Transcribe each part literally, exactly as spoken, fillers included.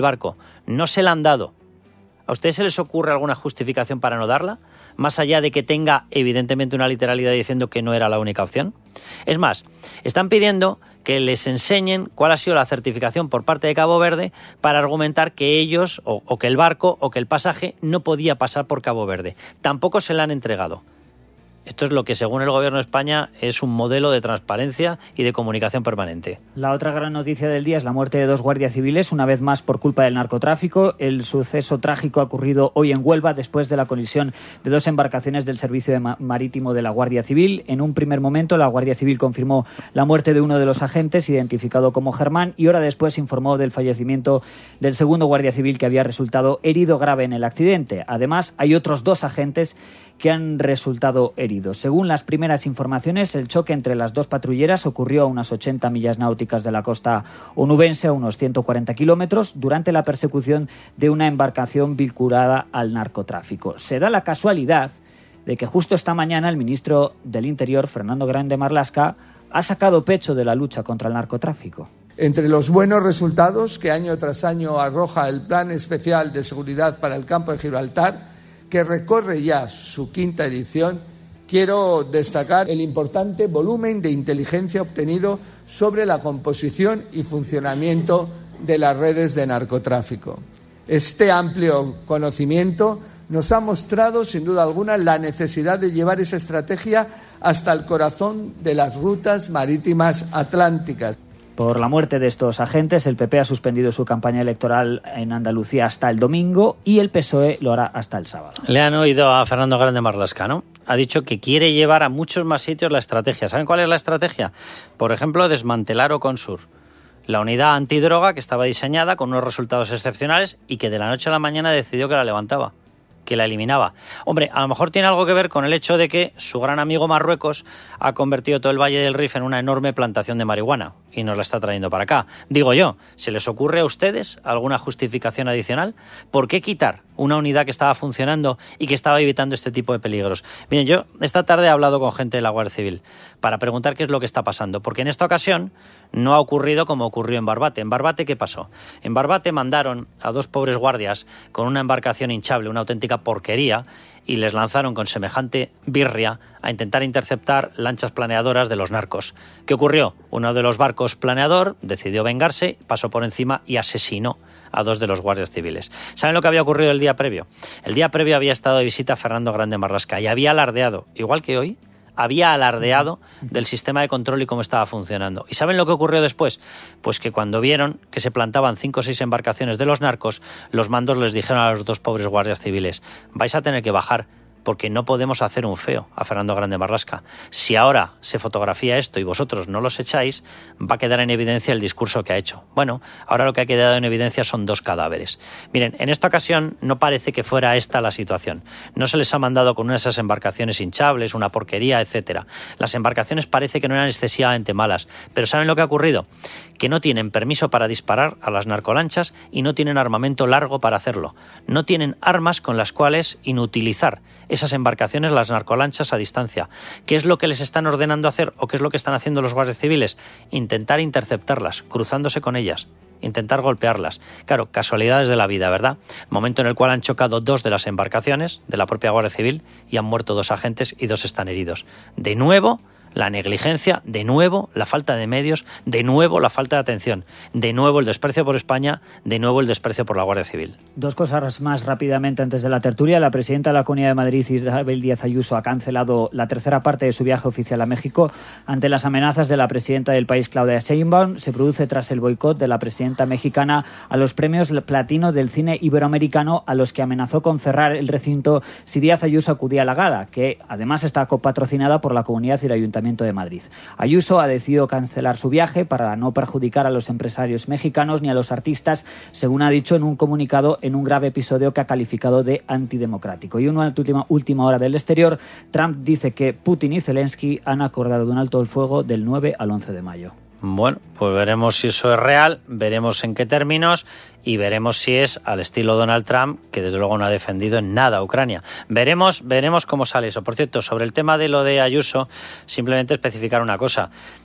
barco no se la han dado, ¿a ustedes se les ocurre alguna justificación para no darla? Más allá de que tenga evidentemente una literalidad diciendo que no era la única opción. Es más, están pidiendo que les enseñen cuál ha sido la certificación por parte de Cabo Verde para argumentar que ellos, o, o que el barco, o que el pasaje no podía pasar por Cabo Verde. Tampoco se la han entregado. Esto es lo que, según el Gobierno de España, es un modelo de transparencia y de comunicación permanente. La otra gran noticia del día es la muerte de dos guardias civiles, una vez más por culpa del narcotráfico. El suceso trágico ha ocurrido hoy en Huelva después de la colisión de dos embarcaciones del Servicio de Ma- Marítimo de la Guardia Civil. En un primer momento, la Guardia Civil confirmó la muerte de uno de los agentes, identificado como Germán, y hora después informó del fallecimiento del segundo guardia civil, que había resultado herido grave en el accidente. Además, hay otros dos agentes que han resultado heridos. Según las primeras informaciones, el choque entre las dos patrulleras ocurrió a unas ochenta millas náuticas de la costa onubense, a unos ciento cuarenta kilómetros, durante la persecución de una embarcación vinculada al narcotráfico. Se da la casualidad de que justo esta mañana el ministro del Interior, Fernando Grande Marlaska, ha sacado pecho de la lucha contra el narcotráfico. Entre los buenos resultados que año tras año arroja el Plan Especial de Seguridad para el Campo de Gibraltar, que recorre ya su quinta edición, quiero destacar el importante volumen de inteligencia obtenido sobre la composición y funcionamiento de las redes de narcotráfico. Este amplio conocimiento nos ha mostrado, sin duda alguna, la necesidad de llevar esa estrategia hasta el corazón de las rutas marítimas atlánticas. Por la muerte de estos agentes, el P P ha suspendido su campaña electoral en Andalucía hasta el domingo y el P S O E lo hará hasta el sábado. Le han oído a Fernando Grande Marlaska, ¿no? Ha dicho que quiere llevar a muchos más sitios la estrategia. ¿Saben cuál es la estrategia? Por ejemplo, desmantelar Oconsur, la unidad antidroga que estaba diseñada con unos resultados excepcionales y que de la noche a la mañana decidió que la levantaba, que la eliminaba. Hombre, a lo mejor tiene algo que ver con el hecho de que su gran amigo Marruecos ha convertido todo el Valle del Rif en una enorme plantación de marihuana y nos la está trayendo para acá. Digo yo, ¿se les ocurre a ustedes alguna justificación adicional? ¿Por qué quitar una unidad que estaba funcionando y que estaba evitando este tipo de peligros? Miren, yo esta tarde he hablado con gente de la Guardia Civil para preguntar qué es lo que está pasando, porque en esta ocasión no ha ocurrido como ocurrió en Barbate. ¿En Barbate qué pasó? En Barbate mandaron a dos pobres guardias con una embarcación hinchable, una auténtica porquería, y les lanzaron con semejante birria a intentar interceptar lanchas planeadoras de los narcos. ¿Qué ocurrió? Uno de los barcos planeador decidió vengarse, pasó por encima y asesinó a dos de los guardias civiles. ¿Saben lo que había ocurrido el día previo? El día previo había estado de visita Fernando Grande Marlaska y había alardeado, igual que hoy, había alardeado del sistema de control y cómo estaba funcionando. ¿Y saben lo que ocurrió después? Pues que cuando vieron que se plantaban cinco o seis embarcaciones de los narcos, los mandos les dijeron a los dos pobres guardias civiles: vais a tener que bajar, porque no podemos hacer un feo a Fernando Grande Marlaska. Si ahora se fotografía esto y vosotros no los echáis, va a quedar en evidencia el discurso que ha hecho. Bueno, ahora lo que ha quedado en evidencia son dos cadáveres. Miren, en esta ocasión no parece que fuera esta la situación. No se les ha mandado con una de esas embarcaciones hinchables, una porquería, etcétera. Las embarcaciones parece que no eran excesivamente malas, pero ¿saben lo que ha ocurrido? Que no tienen permiso para disparar a las narcolanchas y no tienen armamento largo para hacerlo. No tienen armas con las cuales inutilizar esas embarcaciones, las narcolanchas, a distancia. ¿Qué es lo que les están ordenando hacer o qué es lo que están haciendo los guardias civiles? Intentar interceptarlas, cruzándose con ellas, intentar golpearlas. Claro, casualidades de la vida, ¿verdad? Momento en el cual han chocado dos de las embarcaciones de la propia Guardia Civil y han muerto dos agentes y dos están heridos. De nuevo, la negligencia, de nuevo la falta de medios, de nuevo la falta de atención, de nuevo el desprecio por España, de nuevo el desprecio por la Guardia Civil. Dos cosas más rápidamente antes de la tertulia. La presidenta de la Comunidad de Madrid, Isabel Díaz Ayuso, ha cancelado la tercera parte de su viaje oficial a México ante las amenazas de la presidenta del país, Claudia Sheinbaum. Se produce tras el boicot de la presidenta mexicana a los premios platino del cine iberoamericano, a los que amenazó con cerrar el recinto si Díaz Ayuso acudía a la gala, que además está copatrocinada por la Comunidad y el Ayuntamiento de Madrid. Ayuso ha decidido cancelar su viaje para no perjudicar a los empresarios mexicanos ni a los artistas, según ha dicho en un comunicado, en un grave episodio que ha calificado de antidemocrático. Y una última, última hora del exterior, Trump dice que Putin y Zelensky han acordado un alto el fuego del nueve al once de mayo. Bueno, pues veremos si eso es real, veremos en qué términos y veremos si es al estilo Donald Trump, que desde luego no ha defendido en nada a Ucrania. Veremos, veremos cómo sale eso. Por cierto, sobre el tema de lo de Ayuso, simplemente especificar una cosa.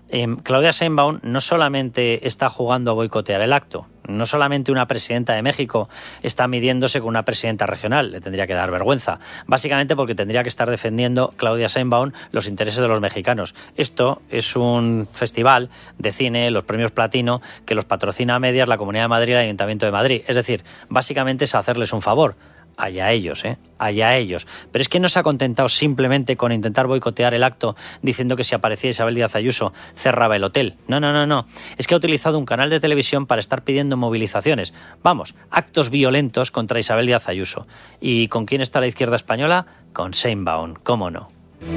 Eh, Claudia Sheinbaum no solamente está jugando a boicotear el acto, no solamente una presidenta de México está midiéndose con una presidenta regional, le tendría que dar vergüenza, básicamente porque tendría que estar defendiendo Claudia Sheinbaum los intereses de los mexicanos. Esto es un festival de cine, los premios Platino, que los patrocina a medias la Comunidad de Madrid y el Ayuntamiento de Madrid. Es decir, básicamente es hacerles un favor. Allá ellos, ¿eh? Allá ellos. Pero es que no se ha contentado simplemente con intentar boicotear el acto diciendo que si aparecía Isabel Díaz Ayuso cerraba el hotel. No, no, no, no. Es que ha utilizado un canal de televisión para estar pidiendo movilizaciones. Vamos, actos violentos contra Isabel Díaz Ayuso. ¿Y con quién está la izquierda española? Con Sheinbaum, ¿cómo no?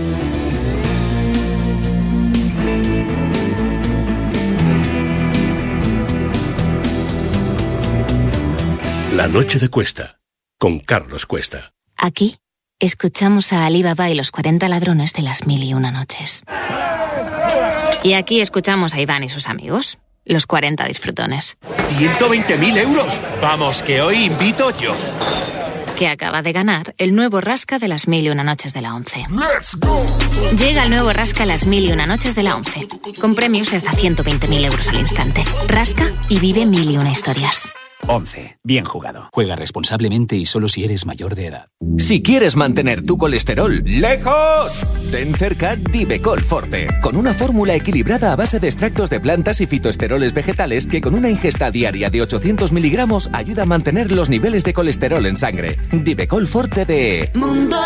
La noche de Cuesta, con Carlos Cuesta. Aquí escuchamos a Ali Baba y los cuarenta ladrones de las mil y una noches. Y aquí escuchamos a Iván y sus amigos, los cuarenta disfrutones. ¡ciento veinte mil euros! Vamos, que hoy invito yo. Que acaba de ganar el nuevo Rasca de las mil y una noches de la once. Llega el nuevo Rasca las mil y una noches de la once, con premios de hasta ciento veinte mil euros al instante. Rasca y vive mil y una historias. once. Bien jugado. Juega responsablemente y solo si eres mayor de edad. Si quieres mantener tu colesterol lejos, ten cerca Divecol Forte, con una fórmula equilibrada a base de extractos de plantas y fitoesteroles vegetales que con una ingesta diaria de ochocientos miligramos ayuda a mantener los niveles de colesterol en sangre. Divecol Forte de Mundo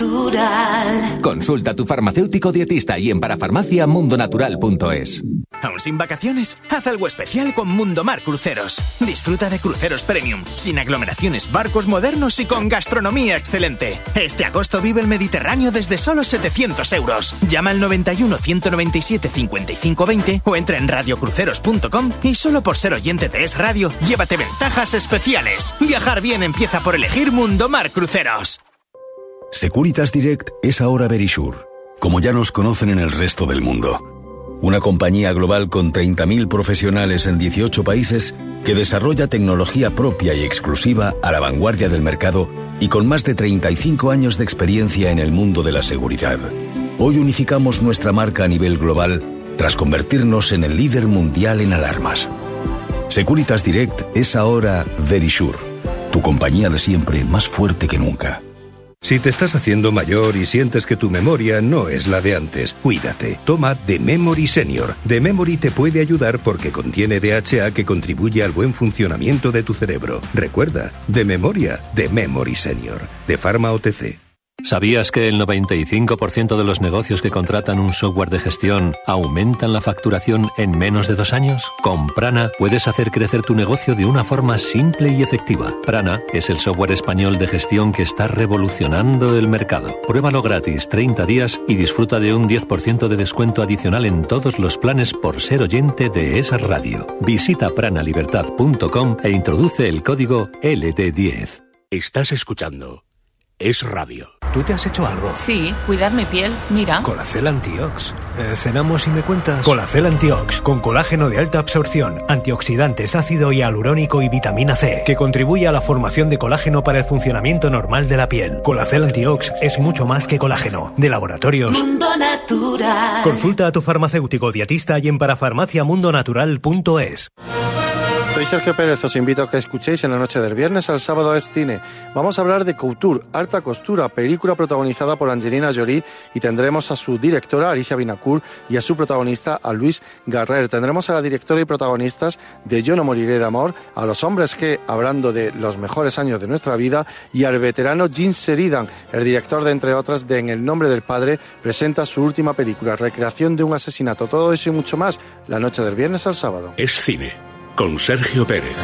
Natural. Consulta a tu farmacéutico dietista y en parafarmacia mundonatural punto es. ¿Aún sin vacaciones? Haz algo especial con Mundomar Cruceros. Disfruta de cruceros premium, sin aglomeraciones, barcos modernos y con gastronomía excelente. Este agosto vive el Mediterráneo desde solo setecientos euros. Llama al noventa y uno, ciento noventa y siete, cincuenta y cinco veinte o entra en radiocruceros punto com y solo por ser oyente de Es Radio, llévate ventajas especiales. Viajar bien empieza por elegir Mundomar Cruceros. Securitas Direct es ahora Verisure, como ya nos conocen en el resto del mundo. Una compañía global con treinta mil profesionales en dieciocho países que desarrolla tecnología propia y exclusiva a la vanguardia del mercado y con más de treinta y cinco años de experiencia en el mundo de la seguridad. Hoy unificamos nuestra marca a nivel global tras convertirnos en el líder mundial en alarmas. Securitas Direct es ahora Verisure, tu compañía de siempre más fuerte que nunca. Si te estás haciendo mayor y sientes que tu memoria no es la de antes, cuídate. Toma The Memory Senior. The Memory te puede ayudar porque contiene D H A que contribuye al buen funcionamiento de tu cerebro. Recuerda, de memoria, The Memory Senior, de Pharma O T C. ¿Sabías que el noventa y cinco por ciento de los negocios que contratan un software de gestión aumentan la facturación en menos de dos años? Con Prana puedes hacer crecer tu negocio de una forma simple y efectiva. Prana es el software español de gestión que está revolucionando el mercado. Pruébalo gratis treinta días y disfruta de un diez por ciento de descuento adicional en todos los planes por ser oyente de esa radio. Visita prana libertad punto com e introduce el código L D diez. Estás escuchando Es Radio. ¿Tú te has hecho algo? Sí, cuidar mi piel, mira. Colacel Antiox. Eh, ¿Cenamos y me cuentas? Colacel Antiox, con colágeno de alta absorción, antioxidantes, ácido hialurónico y vitamina C, que contribuye a la formación de colágeno para el funcionamiento normal de la piel. Colacel Antiox es mucho más que colágeno. De Laboratorios Mundo Natural. Consulta a tu farmacéutico dietista y en parafarmacia mundo natural punto es. Soy Sergio Pérez, os invito a que escuchéis en la noche del viernes al sábado es cine. Vamos a hablar de Couture, Alta Costura, película protagonizada por Angelina Jolie y tendremos a su directora Alicia Vinacourt y a su protagonista a Luis Garrer. Tendremos a la directora y protagonistas de Yo no moriré de amor, a los hombres G, hablando de los mejores años de nuestra vida, y al veterano Jim Sheridan, el director de, entre otras, de En el nombre del padre, presenta su última película, recreación de un asesinato. Todo eso y mucho más, la noche del viernes al sábado. Es cine, con Sergio Pérez.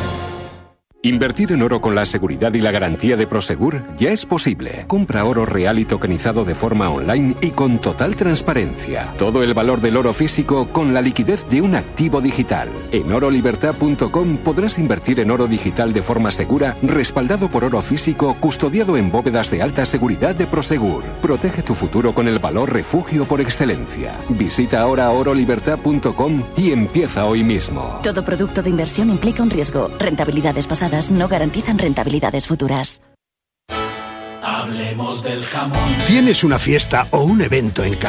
Invertir en oro con la seguridad y la garantía de Prosegur ya es posible. Compra oro real y tokenizado de forma online y con total transparencia. Todo el valor del oro físico con la liquidez de un activo digital. En oro libertad punto com podrás invertir en oro digital de forma segura, respaldado por oro físico, custodiado en bóvedas de alta seguridad de Prosegur. Protege tu futuro con el valor refugio por excelencia. Visita ahora oro libertad punto com y empieza hoy mismo. Todo producto de inversión implica un riesgo. Rentabilidades pasadas no garantizan rentabilidades futuras. Hablemos del jamón. ¿Tienes una fiesta o un evento en casa?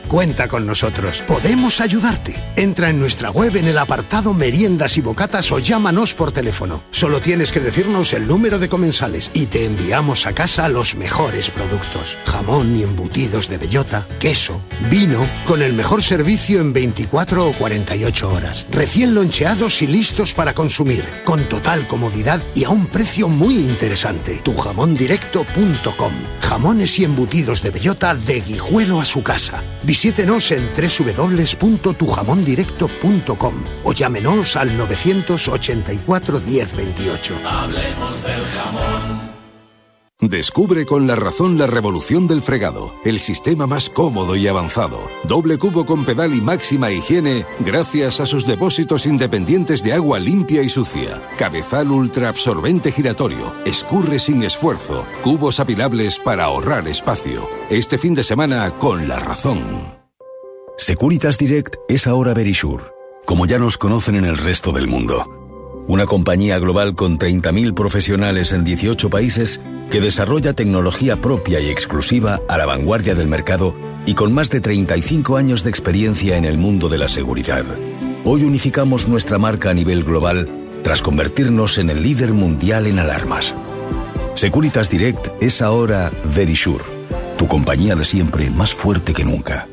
Cuenta con nosotros. Podemos ayudarte. Entra en nuestra web en el apartado Meriendas y Bocatas o llámanos por teléfono. Solo tienes que decirnos el número de comensales y te enviamos a casa los mejores productos. Jamón y embutidos de bellota, queso, vino, con el mejor servicio en veinticuatro o cuarenta y ocho horas. Recién loncheados y listos para consumir, con total comodidad y a un precio muy interesante. tu jamón directo punto com. Jamones y embutidos de bellota de Guijuelo a su casa. Visítenos en doble u doble u doble u punto tu jamón directo punto com o llámenos al nueve ochenta y cuatro diez veintiocho. Hablemos del jamón. Descubre con La Razón la revolución del fregado, el sistema más cómodo y avanzado. Doble cubo con pedal y máxima higiene gracias a sus depósitos independientes de agua limpia y sucia. Cabezal ultra absorbente giratorio, escurre sin esfuerzo, cubos apilables para ahorrar espacio. Este fin de semana con La Razón. Securitas Direct es ahora Verisure, como ya nos conocen en el resto del mundo. Una compañía global con treinta mil profesionales en dieciocho países que desarrolla tecnología propia y exclusiva a la vanguardia del mercado y con más de treinta y cinco años de experiencia en el mundo de la seguridad. Hoy unificamos nuestra marca a nivel global tras convertirnos en el líder mundial en alarmas. Securitas Direct es ahora Verisure, tu compañía de siempre más fuerte que nunca.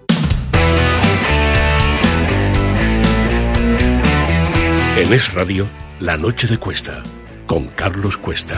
En Es Radio, La Noche de Cuesta, con Carlos Cuesta.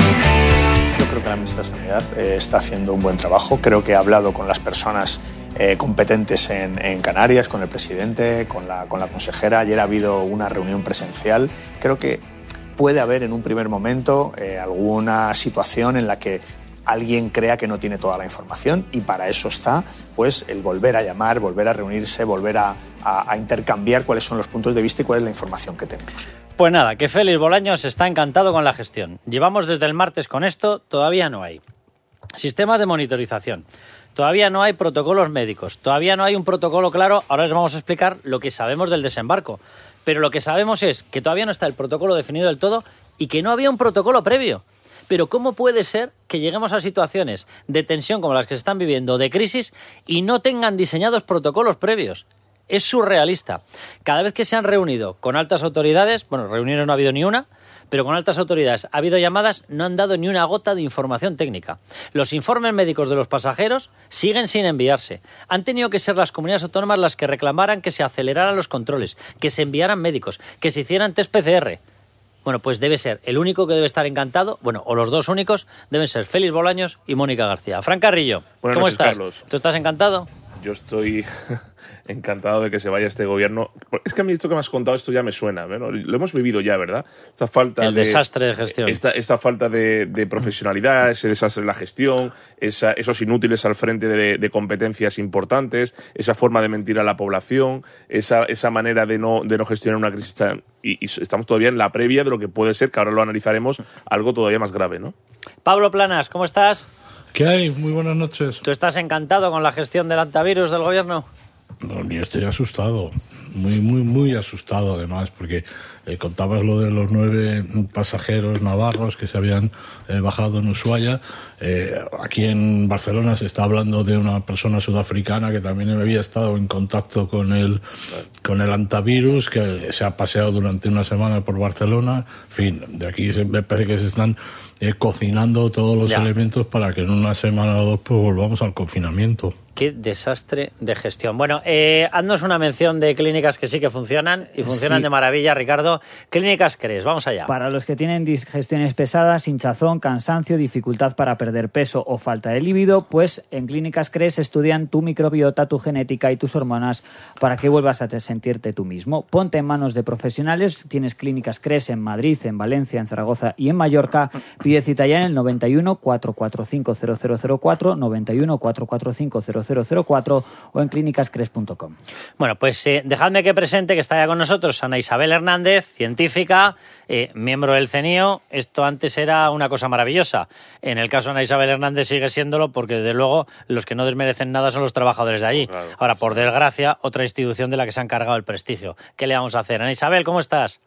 Yo creo que la ministra de Sanidad eh, está haciendo un buen trabajo. Creo que ha hablado con las personas eh, competentes en, en Canarias, con el presidente, con la, con la consejera. Ayer ha habido una reunión presencial. Creo que puede haber en un primer momento eh, alguna situación en la que alguien crea que no tiene toda la información, y para eso está pues el volver a llamar, volver a reunirse, volver a, a, a intercambiar cuáles son los puntos de vista y cuál es la información que tenemos. Pues nada, que Félix Bolaños está encantado con la gestión. Llevamos desde el martes con esto, todavía no hay sistemas de monitorización, todavía no hay protocolos médicos, todavía no hay un protocolo claro. Ahora les vamos a explicar lo que sabemos del desembarco, pero lo que sabemos es que todavía no está el protocolo definido del todo y que no había un protocolo previo. Pero ¿cómo puede ser que lleguemos a situaciones de tensión como las que se están viviendo, de crisis, y no tengan diseñados protocolos previos? Es surrealista. Cada vez que se han reunido con altas autoridades, bueno, reuniones no ha habido ni una, pero con altas autoridades ha habido llamadas, no han dado ni una gota de información técnica. Los informes médicos de los pasajeros siguen sin enviarse. Han tenido que ser las comunidades autónomas las que reclamaran que se aceleraran los controles, que se enviaran médicos, que se hicieran test P C R. Bueno, pues debe ser el único que debe estar encantado, bueno, o los dos únicos, deben ser Félix Bolaños y Mónica García. Fran Carrillo, Buenas ¿cómo noches, estás? Carlos. ¿Tú estás encantado? Yo estoy encantado de que se vaya este gobierno. Es que a mí esto que me has contado, esto ya me suena, ¿no? Lo hemos vivido ya, ¿verdad? Esta falta El de, desastre de gestión. Esta, esta falta de, de profesionalidad, ese desastre en la gestión, esa, esos inútiles al frente de, de competencias importantes, esa forma de mentir a la población, esa, esa manera de no, de no gestionar una crisis tan... Y, y estamos todavía en la previa de lo que puede ser, que ahora lo analizaremos, algo todavía más grave, ¿no? Pablo Planas, ¿cómo estás? ¿Qué hay? Muy buenas noches. ¿Tú estás encantado con la gestión del antivirus del gobierno? No, ni estoy asustado. Muy, muy, muy asustado además, porque eh, contabas lo de los nueve pasajeros navarros que se habían eh, bajado en Ushuaia. Eh, aquí en Barcelona se está hablando de una persona sudafricana que también había estado en contacto con el, con el antivirus, que se ha paseado durante una semana por Barcelona. En fin, de aquí se, me parece que se están eh, cocinando todos los ya. elementos para que en una semana o dos pues volvamos al confinamiento. Qué desastre de gestión. Bueno, eh, haznos una mención de clínicas que sí que funcionan y funcionan sí. de maravilla, Ricardo. Clínicas CRES, vamos allá. Para los que tienen digestiones pesadas, hinchazón, cansancio, dificultad para perder peso o falta de líbido, pues en Clínicas CRES estudian tu microbiota, tu genética y tus hormonas para que vuelvas a sentirte tú mismo. Ponte en manos de profesionales. Tienes Clínicas CRES en Madrid, en Valencia, en Zaragoza y en Mallorca. Pide cita ya en el noventa y uno, cuatrocientos cuarenta y cinco, cero cero cero cuatro, noventa y uno, cuatrocientos cuarenta y cinco, cero cero cero cuatro o en clínicas cres punto com. Bueno, pues eh, dejadme que presente que está ya con nosotros Ana Isabel Hernández, científica, eh, miembro del CENIO. Esto antes era una cosa maravillosa. En el caso de Ana Isabel Hernández sigue siéndolo porque, desde luego, los que no desmerecen nada son los trabajadores de allí. Claro. Ahora, por desgracia, otra institución de la que se han cargado el prestigio. ¿Qué le vamos a hacer? Ana Isabel, ¿cómo estás?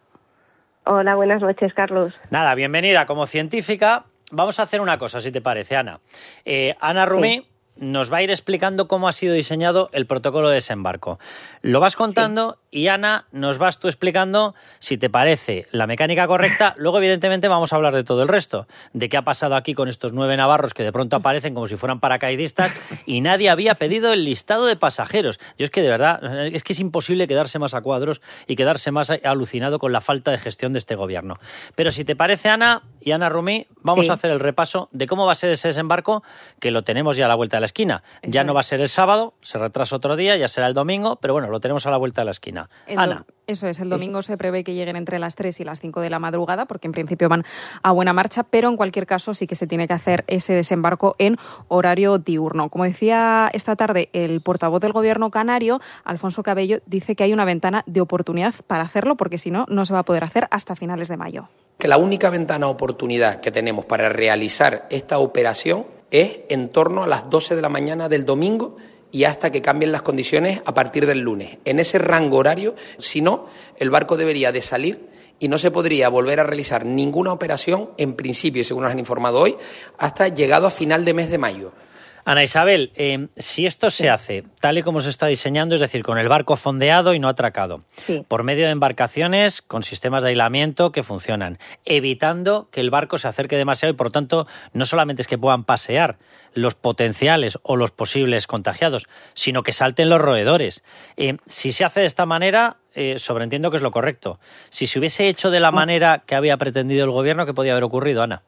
Hola, buenas noches, Carlos. Nada, bienvenida como científica. Vamos a hacer una cosa, si te parece, Ana. Eh, Ana Rumí... Sí. nos va a ir explicando cómo ha sido diseñado el protocolo de desembarco. Lo vas contando sí. y Ana, nos vas tú explicando si te parece la mecánica correcta. Luego, evidentemente, vamos a hablar de todo el resto, de qué ha pasado aquí con estos nueve navarros que de pronto aparecen como si fueran paracaidistas y nadie había pedido el listado de pasajeros. Yo es que de verdad, es que es imposible quedarse más a cuadros y quedarse más alucinado con la falta de gestión de este gobierno. Pero si te parece, Ana y Ana Rumí, vamos sí. a hacer el repaso de cómo va a ser ese desembarco, que lo tenemos ya a la vuelta de la esquina. Eso ya no es. Va a ser el sábado, se retrasa otro día, ya será el domingo, pero bueno, lo tenemos a la vuelta de la esquina. El Ana. Eso es, el domingo se prevé que lleguen entre las tres y las cinco de la madrugada, porque en principio van a buena marcha, pero en cualquier caso sí que se tiene que hacer ese desembarco en horario diurno. Como decía esta tarde el portavoz del Gobierno canario, Alfonso Cabello, dice que hay una ventana de oportunidad para hacerlo, porque si no, no se va a poder hacer hasta finales de mayo. Que la única ventana de oportunidad que tenemos para realizar esta operación es en torno a las doce de la mañana del domingo y hasta que cambien las condiciones a partir del lunes. En ese rango horario, si no, el barco debería de salir y no se podría volver a realizar ninguna operación, en principio, según nos han informado hoy, hasta llegado a final de mes de mayo. Ana Isabel, eh, si esto se hace tal y como se está diseñando, es decir, con el barco fondeado y no atracado, sí. por medio de embarcaciones con sistemas de aislamiento que funcionan, evitando que el barco se acerque demasiado y, por tanto, no solamente es que puedan pasear los potenciales o los posibles contagiados, sino que salten los roedores. Eh, si se hace de esta manera, eh, sobreentiendo que es lo correcto. Si se hubiese hecho de la manera que había pretendido el Gobierno, ¿qué podía haber ocurrido, Ana?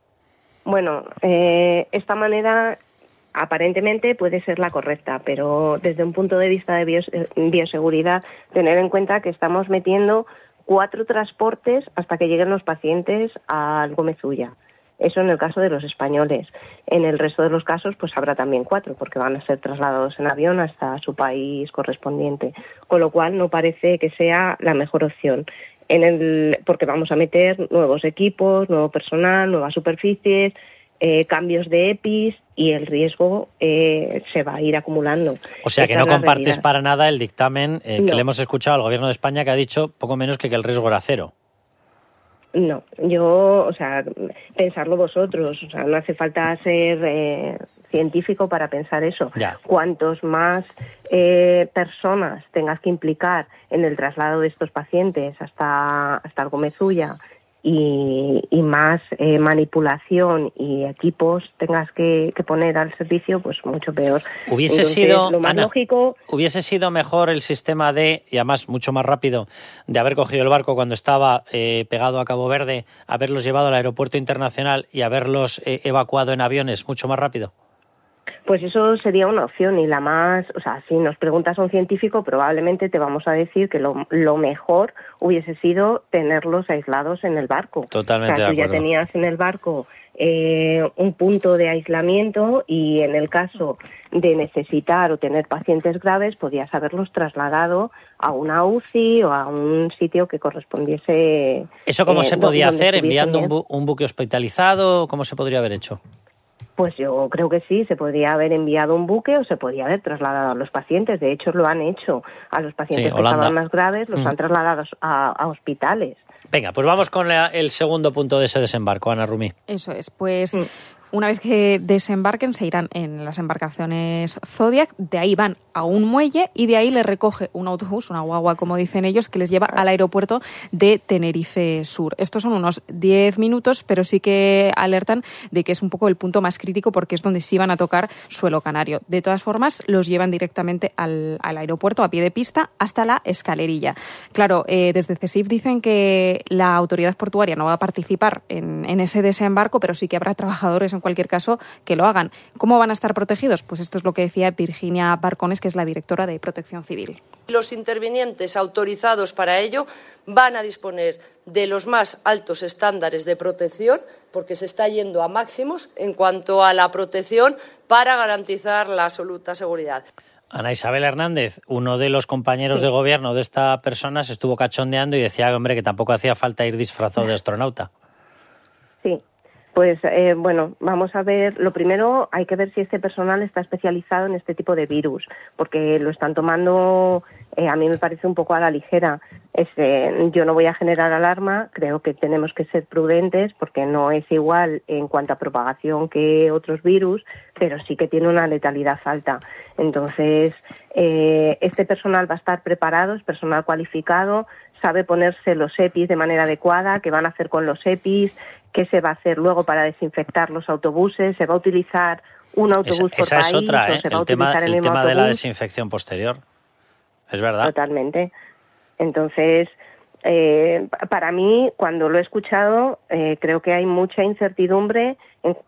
Bueno, eh, esta manera aparentemente puede ser la correcta, pero desde un punto de vista de bios- bioseguridad, tener en cuenta que estamos metiendo cuatro transportes hasta que lleguen los pacientes al Gómez Ulla. Eso en el caso de los españoles. En el resto de los casos, pues habrá también cuatro, porque van a ser trasladados en avión hasta su país correspondiente. Con lo cual, no parece que sea la mejor opción. En el, porque vamos a meter nuevos equipos, nuevo personal, nuevas superficies, eh, cambios de E P I S y el riesgo eh, se va a ir acumulando. O sea, que Esta no compartes realidad. Para nada el dictamen eh, no. que le hemos escuchado al Gobierno de España, que ha dicho poco menos que, que el riesgo era cero. No, yo, o sea, pensarlo vosotros, o sea, no hace falta ser eh, científico para pensar eso. Ya. Cuantos más eh, personas tengas que implicar en el traslado de estos pacientes hasta, hasta el Gómez Ulla y, y más eh, manipulación y equipos tengas que, que poner al servicio, pues mucho peor. Hubiese Entonces, sido, lo más Ana, lógico, hubiese sido mejor el sistema de, y además mucho más rápido, de haber cogido el barco cuando estaba eh, pegado a Cabo Verde, haberlos llevado al aeropuerto internacional y haberlos eh, evacuado en aviones mucho más rápido. Pues eso sería una opción y la más, o sea, si nos preguntas a un científico, probablemente te vamos a decir que lo, lo mejor hubiese sido tenerlos aislados en el barco. Totalmente o sea, de tú acuerdo. Ya tenías en el barco eh, un punto de aislamiento y en el caso de necesitar o tener pacientes graves, podías haberlos trasladado a una U C I o a un sitio que correspondiese. ¿Eso cómo eh, se podía donde hacer? estuviesen ¿Enviando un, bien. bu- un buque hospitalizado? ¿Cómo se podría haber hecho? Pues yo creo que sí, se podría haber enviado un buque o se podría haber trasladado a los pacientes. De hecho, lo han hecho. A los pacientes Sí, que Holanda. estaban más graves los Mm. han trasladado a, a hospitales. Venga, pues vamos con la- el segundo punto de ese desembarco, Ana Rumí. Eso es, pues una vez que desembarquen se irán en las embarcaciones Zodiac, de ahí van a un muelle y de ahí les recoge un autobús, una guagua como dicen ellos, que les lleva al aeropuerto de Tenerife Sur. Estos son unos diez minutos, pero sí que alertan de que es un poco el punto más crítico porque es donde sí van a tocar suelo canario. De todas formas, los llevan directamente al, al aeropuerto a pie de pista hasta la escalerilla. Claro, eh, desde CESIF dicen que la autoridad portuaria no va a participar en, en ese desembarco, pero sí que habrá trabajadores en cualquier caso que lo hagan. ¿Cómo van a estar protegidos? Pues esto es lo que decía Virginia Barcones, que es la directora de Protección Civil. Los intervinientes autorizados para ello van a disponer de los más altos estándares de protección, porque se está yendo a máximos en cuanto a la protección para garantizar la absoluta seguridad. Ana Isabel Hernández, uno de los compañeros de gobierno de esta persona, se estuvo cachondeando y decía, hombre, que tampoco hacía falta ir disfrazado de astronauta. Sí, Pues eh, bueno, vamos a ver, lo primero hay que ver si este personal está especializado en este tipo de virus, porque lo están tomando, eh, a mí me parece un poco a la ligera. Este, yo no voy a generar alarma, creo que tenemos que ser prudentes porque no es igual en cuanto a propagación que otros virus, pero sí que tiene una letalidad alta. Entonces, eh, este personal va a estar preparado, es personal cualificado, sabe ponerse los EPIs de manera adecuada, qué van a hacer con los EPIs, qué se va a hacer luego para desinfectar los autobuses, se va a utilizar un autobús esa, por esa país, es otra, ¿eh? o se va el a tema, utilizar el, el mismo tema autobús. de la desinfección posterior, es verdad. Totalmente. Entonces, eh, para mí, cuando lo he escuchado, eh, creo que hay mucha incertidumbre en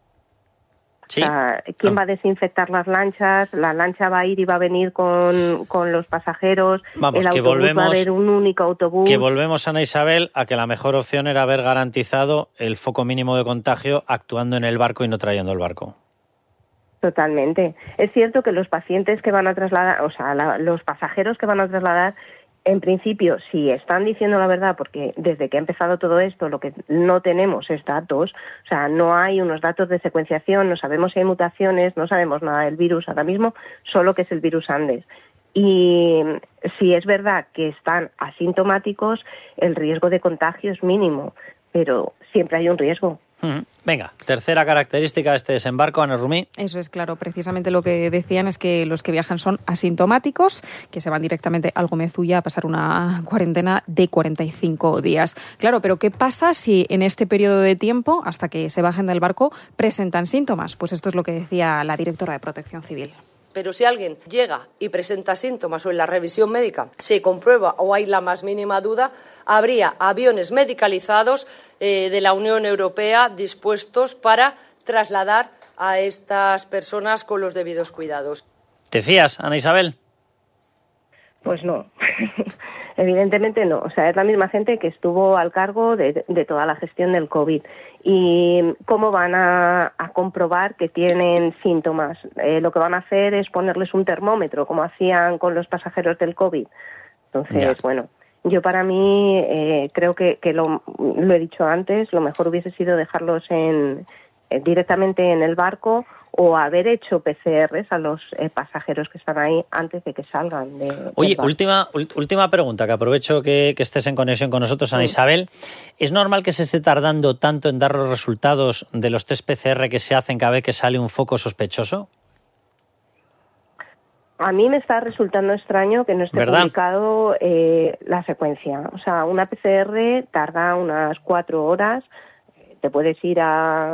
Sí. O sea, ¿quién va a desinfectar las lanchas? La lancha va a ir y va a venir con, con los pasajeros. Vamos, el que autobús volvemos, va a haber un único autobús. Que volvemos, Ana Isabel, a que la mejor opción era haber garantizado el foco mínimo de contagio actuando en el barco y no trayendo el barco. Totalmente. Es cierto que los pacientes que van a trasladar, o sea, la, los pasajeros que van a trasladar, en principio, si están diciendo la verdad, porque desde que ha empezado todo esto lo que no tenemos es datos, o sea, no hay unos datos de secuenciación, no sabemos si hay mutaciones, no sabemos nada del virus ahora mismo, solo que es el virus Andes. Y si es verdad que están asintomáticos, el riesgo de contagio es mínimo, pero siempre hay un riesgo. Venga, tercera característica de este desembarco, Ana Rumí. Eso es claro, precisamente lo que decían es que los que viajan son asintomáticos, que se van directamente al Gomezulla a pasar una cuarentena de cuarenta y cinco días. Claro, pero ¿qué pasa si en este periodo de tiempo, hasta que se bajen del barco, presentan síntomas? Pues esto es lo que decía la directora de Protección Civil. Pero si alguien llega y presenta síntomas o en la revisión médica se comprueba o hay la más mínima duda, habría aviones medicalizados eh, de la Unión Europea dispuestos para trasladar a estas personas con los debidos cuidados. ¿Te fías, Ana Isabel? Pues no. Evidentemente no. O sea, es la misma gente que estuvo al cargo de, de toda la gestión del COVID. ¿Y cómo van a, a comprobar que tienen síntomas? Eh, lo que van a hacer es ponerles un termómetro, como hacían con los pasajeros del COVID. Entonces, ya. bueno, yo para mí eh, creo que, que lo, lo he dicho antes, lo mejor hubiese sido dejarlos en, eh, directamente en el barco o haber hecho P C Rs a los eh, pasajeros que están ahí antes de que salgan. De, Oye, última última pregunta, que aprovecho que, que estés en conexión con nosotros, Ana sí. Isabel. ¿Es normal que se esté tardando tanto en dar los resultados de los test P C R que se hacen cada vez que sale un foco sospechoso? A mí me está resultando extraño que no esté ¿verdad? publicado eh, la secuencia. O sea, una P C R tarda unas cuatro horas, te puedes ir a...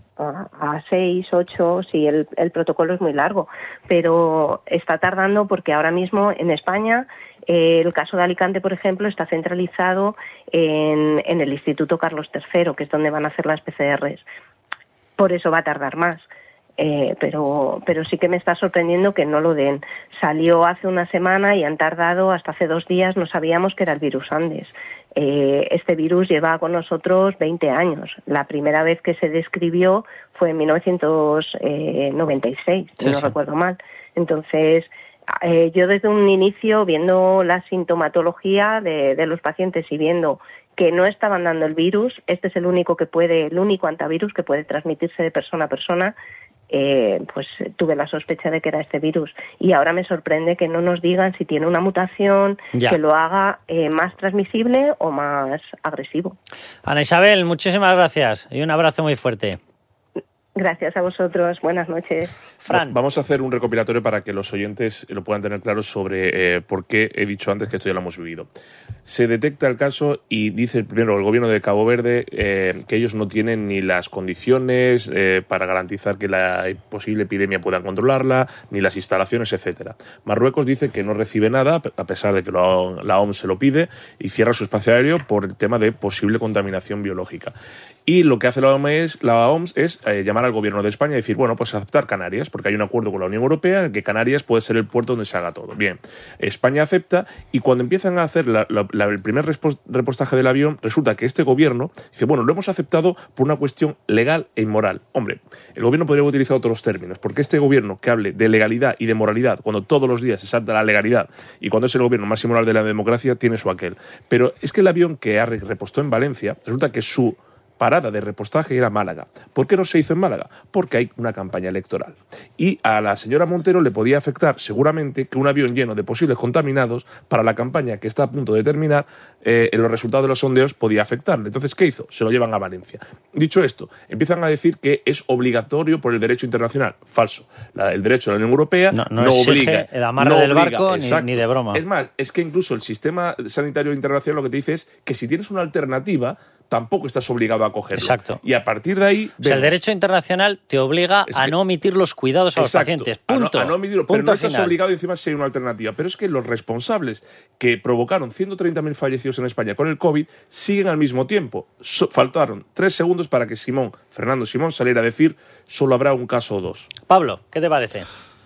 a seis, ocho, sí, el, el protocolo es muy largo, pero está tardando porque ahora mismo en España eh, el caso de Alicante, por ejemplo, está centralizado en, en el Instituto Carlos tercero, que es donde van a hacer las P C Rs. Por eso va a tardar más. Eh, pero, pero sí que me está sorprendiendo que no lo den. Salió hace una semana y han tardado hasta hace dos días, no sabíamos que era el virus Andes. Eh, este virus lleva con nosotros veinte años. La primera vez que se describió fue en mil novecientos noventa y seis, si sí, no sí. recuerdo mal. Entonces, eh, yo desde un inicio, viendo la sintomatología de, de los pacientes y viendo que no estaban dando el virus, este es el único que puede, el único antivirus que puede transmitirse de persona a persona, Eh, pues tuve la sospecha de que era este virus y ahora me sorprende que no nos digan si tiene una mutación ya. que lo haga eh, más transmisible o más agresivo. Ana Isabel, muchísimas gracias y un abrazo muy fuerte. Gracias a vosotros, buenas noches. Fran. Vamos a hacer un recopilatorio para que los oyentes lo puedan tener claro sobre eh, por qué he dicho antes que esto ya lo hemos vivido. Se detecta el caso y dice primero el gobierno de Cabo Verde eh, que ellos no tienen ni las condiciones eh, para garantizar que la posible epidemia puedan controlarla, ni las instalaciones, etcétera. Marruecos dice que no recibe nada, a pesar de que la O M S se lo pide, y cierra su espacio aéreo por el tema de posible contaminación biológica. Y lo que hace la O M S, la O M S es eh, llamar al gobierno de España y decir, bueno, pues aceptar Canarias, porque hay un acuerdo con la Unión Europea en que Canarias puede ser el puerto donde se haga todo. Bien, España acepta y cuando empiezan a hacer la, la, la, el primer repostaje del avión, resulta que este gobierno dice, bueno, lo hemos aceptado por una cuestión legal e inmoral. Hombre, el gobierno podría utilizar otros términos, porque este gobierno que hable de legalidad y de moralidad, cuando todos los días se salta la legalidad y cuando es el gobierno más inmoral de la democracia, tiene su aquel. Pero es que el avión que ha repostó en Valencia, resulta que su parada de repostaje era Málaga. ¿Por qué no se hizo en Málaga? Porque hay una campaña electoral. Y a la señora Montero le podía afectar seguramente que un avión lleno de posibles contaminados para la campaña que está a punto de terminar, eh, en los resultados de los sondeos podía afectarle. Entonces, ¿qué hizo? Se lo llevan a Valencia. Dicho esto, empiezan a decir que es obligatorio por el derecho internacional. Falso. La, el derecho de la Unión Europea no, no, no obliga. El amarre no del obliga, barco ni, ni de broma. Es más, es que incluso el sistema sanitario internacional lo que te dice es que si tienes una alternativa, tampoco estás obligado a cogerlo. Exacto. Y a partir de ahí... O sea, el derecho internacional te obliga es que, a no omitir los cuidados a los exacto, pacientes. Punto. A no, a no omitirlo, Punto pero no estás final. obligado encima si hay una alternativa. Pero es que los responsables que provocaron ciento treinta mil fallecidos en España con el COVID siguen al mismo tiempo. So, faltaron tres segundos para que Simón, Fernando Simón, saliera a decir solo habrá un caso o dos. Pablo, ¿qué te parece?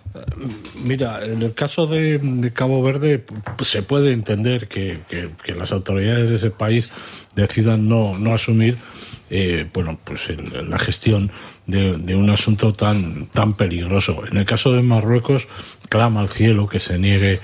Mira, en el caso de, de Cabo Verde pues, se puede entender que, que, que las autoridades de ese país decidan no, no asumir eh, bueno, pues el, la gestión de, de un asunto tan, tan peligroso. En el caso de Marruecos, clama al cielo que se niegue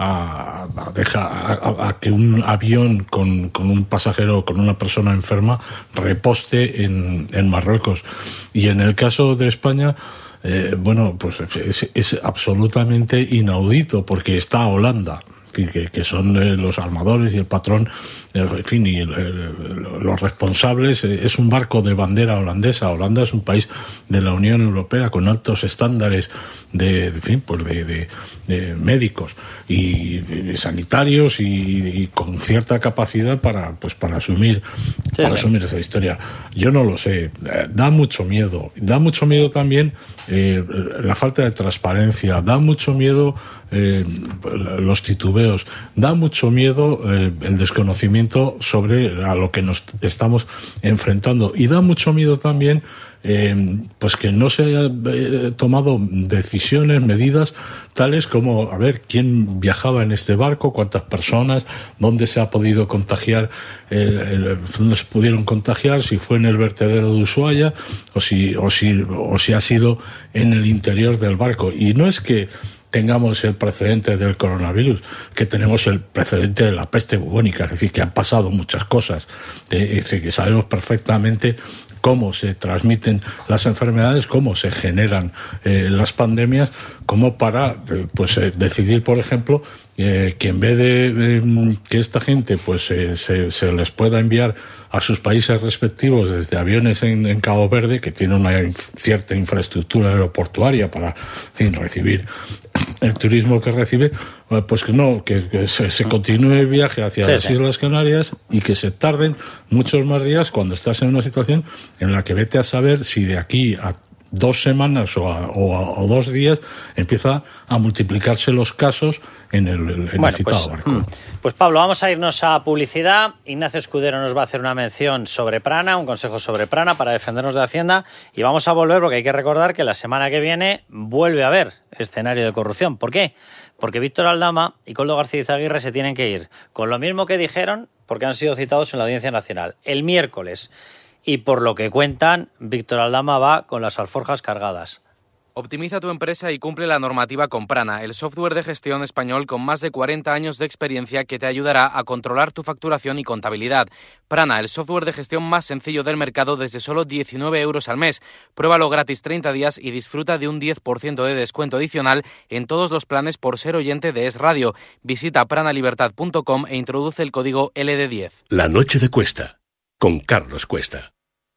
a, a, dejar, a, a que un avión con, con un pasajero, con una persona enferma, reposte en, en Marruecos. Y en el caso de España, Eh, bueno, pues es, es absolutamente inaudito porque está Holanda, que, que son eh, los armadores y el patrón, eh, en fin, y el, el, los responsables. Eh, es un barco de bandera holandesa. Holanda es un país de la Unión Europea con altos estándares de, en fin, pues de, de, de médicos y de sanitarios y, y con cierta capacidad para, pues, para asumir, sí, para sí. asumir esa historia. Yo no lo sé. Eh, da mucho miedo. Da mucho miedo también eh, la falta de transparencia. Da mucho miedo eh, los titubeos. Da mucho miedo eh, el desconocimiento sobre a lo que nos estamos enfrentando. Y da mucho miedo también Eh, pues que no se haya eh, tomado decisiones, medidas tales como, a ver, quién viajaba en este barco, cuántas personas, dónde se ha podido contagiar, eh, el, dónde se pudieron contagiar, si fue en el vertedero de Ushuaia o si, o si, o si ha sido en el interior del barco. Y no es que tengamos el precedente del coronavirus, que tenemos el precedente de la peste bubónica, es decir, que han pasado muchas cosas, eh, es decir, que sabemos perfectamente cómo se transmiten las enfermedades, cómo se generan eh, las pandemias, como para eh, pues eh, decidir, por ejemplo, eh, que en vez de eh, que esta gente pues eh, se, se les pueda enviar a sus países respectivos desde aviones en, en Cabo Verde, que tiene una inf- cierta infraestructura aeroportuaria para, en fin, recibir el turismo que recibe, pues que no, que, que se, se continúe el viaje hacia sí, las sí. Islas Canarias y que se tarden muchos más días cuando estás en una situación en la que vete a saber si de aquí a dos semanas o, a, o, a, o dos días empieza a multiplicarse los casos en el, en bueno, el citado pues, barco. Pues Pablo, vamos a irnos a publicidad. Ignacio Escudero nos va a hacer una mención sobre Prana, un consejo sobre Prana para defendernos de Hacienda, y vamos a volver porque hay que recordar que la semana que viene vuelve a haber escenario de corrupción. ¿Por qué? Porque Víctor Aldama y Koldo García Izaguirre se tienen que ir con lo mismo que dijeron, porque han sido citados en la Audiencia Nacional el miércoles. Y por lo que cuentan, Víctor Aldama va con las alforjas cargadas. Optimiza tu empresa y cumple la normativa con Prana, el software de gestión español con más de cuarenta años de experiencia que te ayudará a controlar tu facturación y contabilidad. Prana, el software de gestión más sencillo del mercado desde solo diecinueve euros al mes. Pruébalo gratis treinta días y disfruta de un diez por ciento de descuento adicional en todos los planes por ser oyente de Es Radio. Visita pranalibertad punto com e introduce el código L D diez. La noche de Cuesta, con Carlos Cuesta.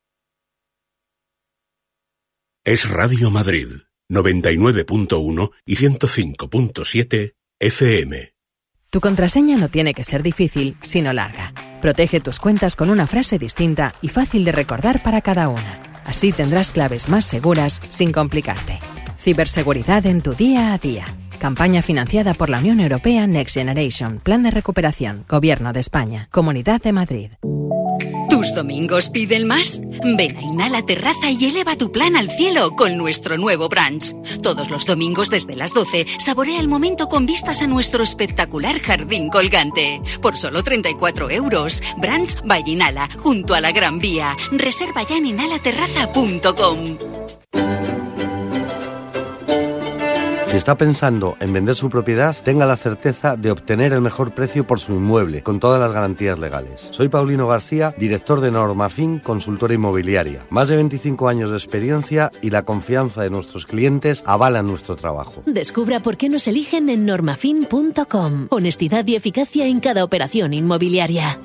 Es Radio Madrid, noventa y nueve punto uno y ciento cinco punto siete F M. Tu contraseña no tiene que ser difícil, sino larga. Protege tus cuentas con una frase distinta y fácil de recordar para cada una. Así tendrás claves más seguras sin complicarte. Ciberseguridad en tu día a día. Campaña financiada por la Unión Europea Next Generation. Plan de recuperación. Gobierno de España. Comunidad de Madrid. ¿Tus domingos piden más? Ven a Inhala Terraza y eleva tu plan al cielo con nuestro nuevo brunch. Todos los domingos desde las doce, saborea el momento con vistas a nuestro espectacular jardín colgante. Por solo treinta y cuatro euros. Brunch by Inhala, junto a la Gran Vía. Reserva ya en inhala terraza punto com. Si Si está pensando en vender su propiedad, tenga la certeza de obtener el mejor precio por su inmueble, con todas las garantías legales. Soy Paulino García, director de Normafin, consultora inmobiliaria. Más de veinticinco años de experiencia y la confianza de nuestros clientes avalan nuestro trabajo. Descubra por qué nos eligen en normafin punto com. Honestidad y eficacia en cada operación inmobiliaria.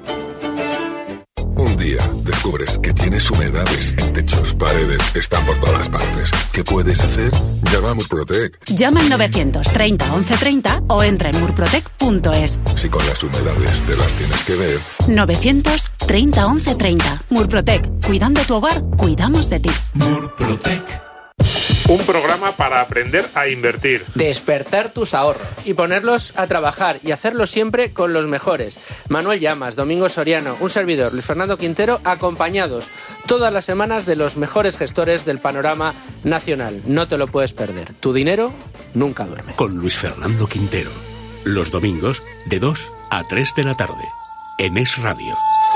Un día descubres que tienes humedades en techos, paredes, están por todas partes. ¿Qué puedes hacer? Llama a Murprotec. Llama al novecientos treinta once treinta o entra en murprotec punto es. Si con las humedades te las tienes que ver. novecientos treinta once treinta. Murprotec. Cuidando tu hogar, cuidamos de ti. Murprotec. Un programa para aprender a invertir. Despertar tus ahorros y ponerlos a trabajar y hacerlo siempre con los mejores. Manuel Llamas, Domingo Soriano, un servidor, Luis Fernando Quintero, acompañados todas las semanas de los mejores gestores del panorama nacional. No te lo puedes perder. Tu dinero nunca duerme. Con Luis Fernando Quintero. Los domingos de dos a tres de la tarde. En Es Radio.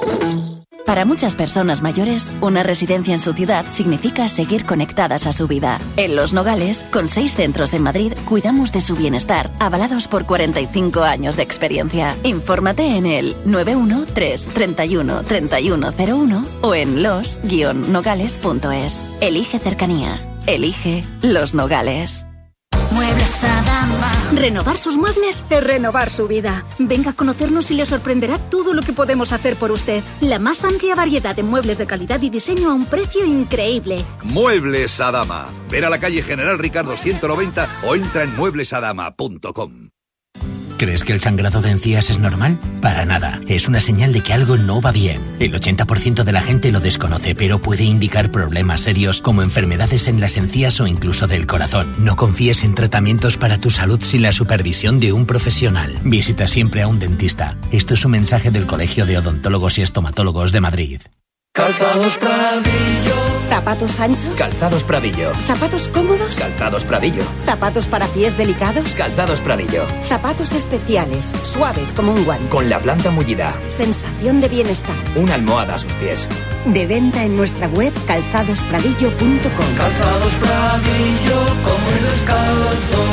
Para muchas personas mayores, una residencia en su ciudad significa seguir conectadas a su vida. En Los Nogales, con seis centros en Madrid, cuidamos de su bienestar, avalados por cuarenta y cinco años de experiencia. Infórmate en el nueve uno tres treinta y uno treinta y uno cero uno o en los guion nogales punto es. Elige cercanía. Elige Los Nogales. Muebles Adama. Renovar sus muebles es renovar su vida. Venga a conocernos y le sorprenderá todo lo que podemos hacer por usted. La más amplia variedad de muebles de calidad y diseño a un precio increíble. Muebles Adama. Ver a la calle General Ricardo ciento noventa o entra en muebles adama punto com. ¿Crees que el sangrado de encías es normal? Para nada. Es una señal de que algo no va bien. El ochenta por ciento de la gente lo desconoce, pero puede indicar problemas serios como enfermedades en las encías o incluso del corazón. No confíes en tratamientos para tu salud sin la supervisión de un profesional. Visita siempre a un dentista. Esto es un mensaje del Colegio de Odontólogos y Estomatólogos de Madrid. Calzados Pradillo. ¿Zapatos anchos? Calzados Pradillo. ¿Zapatos cómodos? Calzados Pradillo. ¿Zapatos para pies delicados? Calzados Pradillo. Zapatos especiales, suaves como un guante. Con la planta mullida. Sensación de bienestar. Una almohada a sus pies. De venta en nuestra web calzados pradillo punto com. Calzados Pradillo, como el descalzo.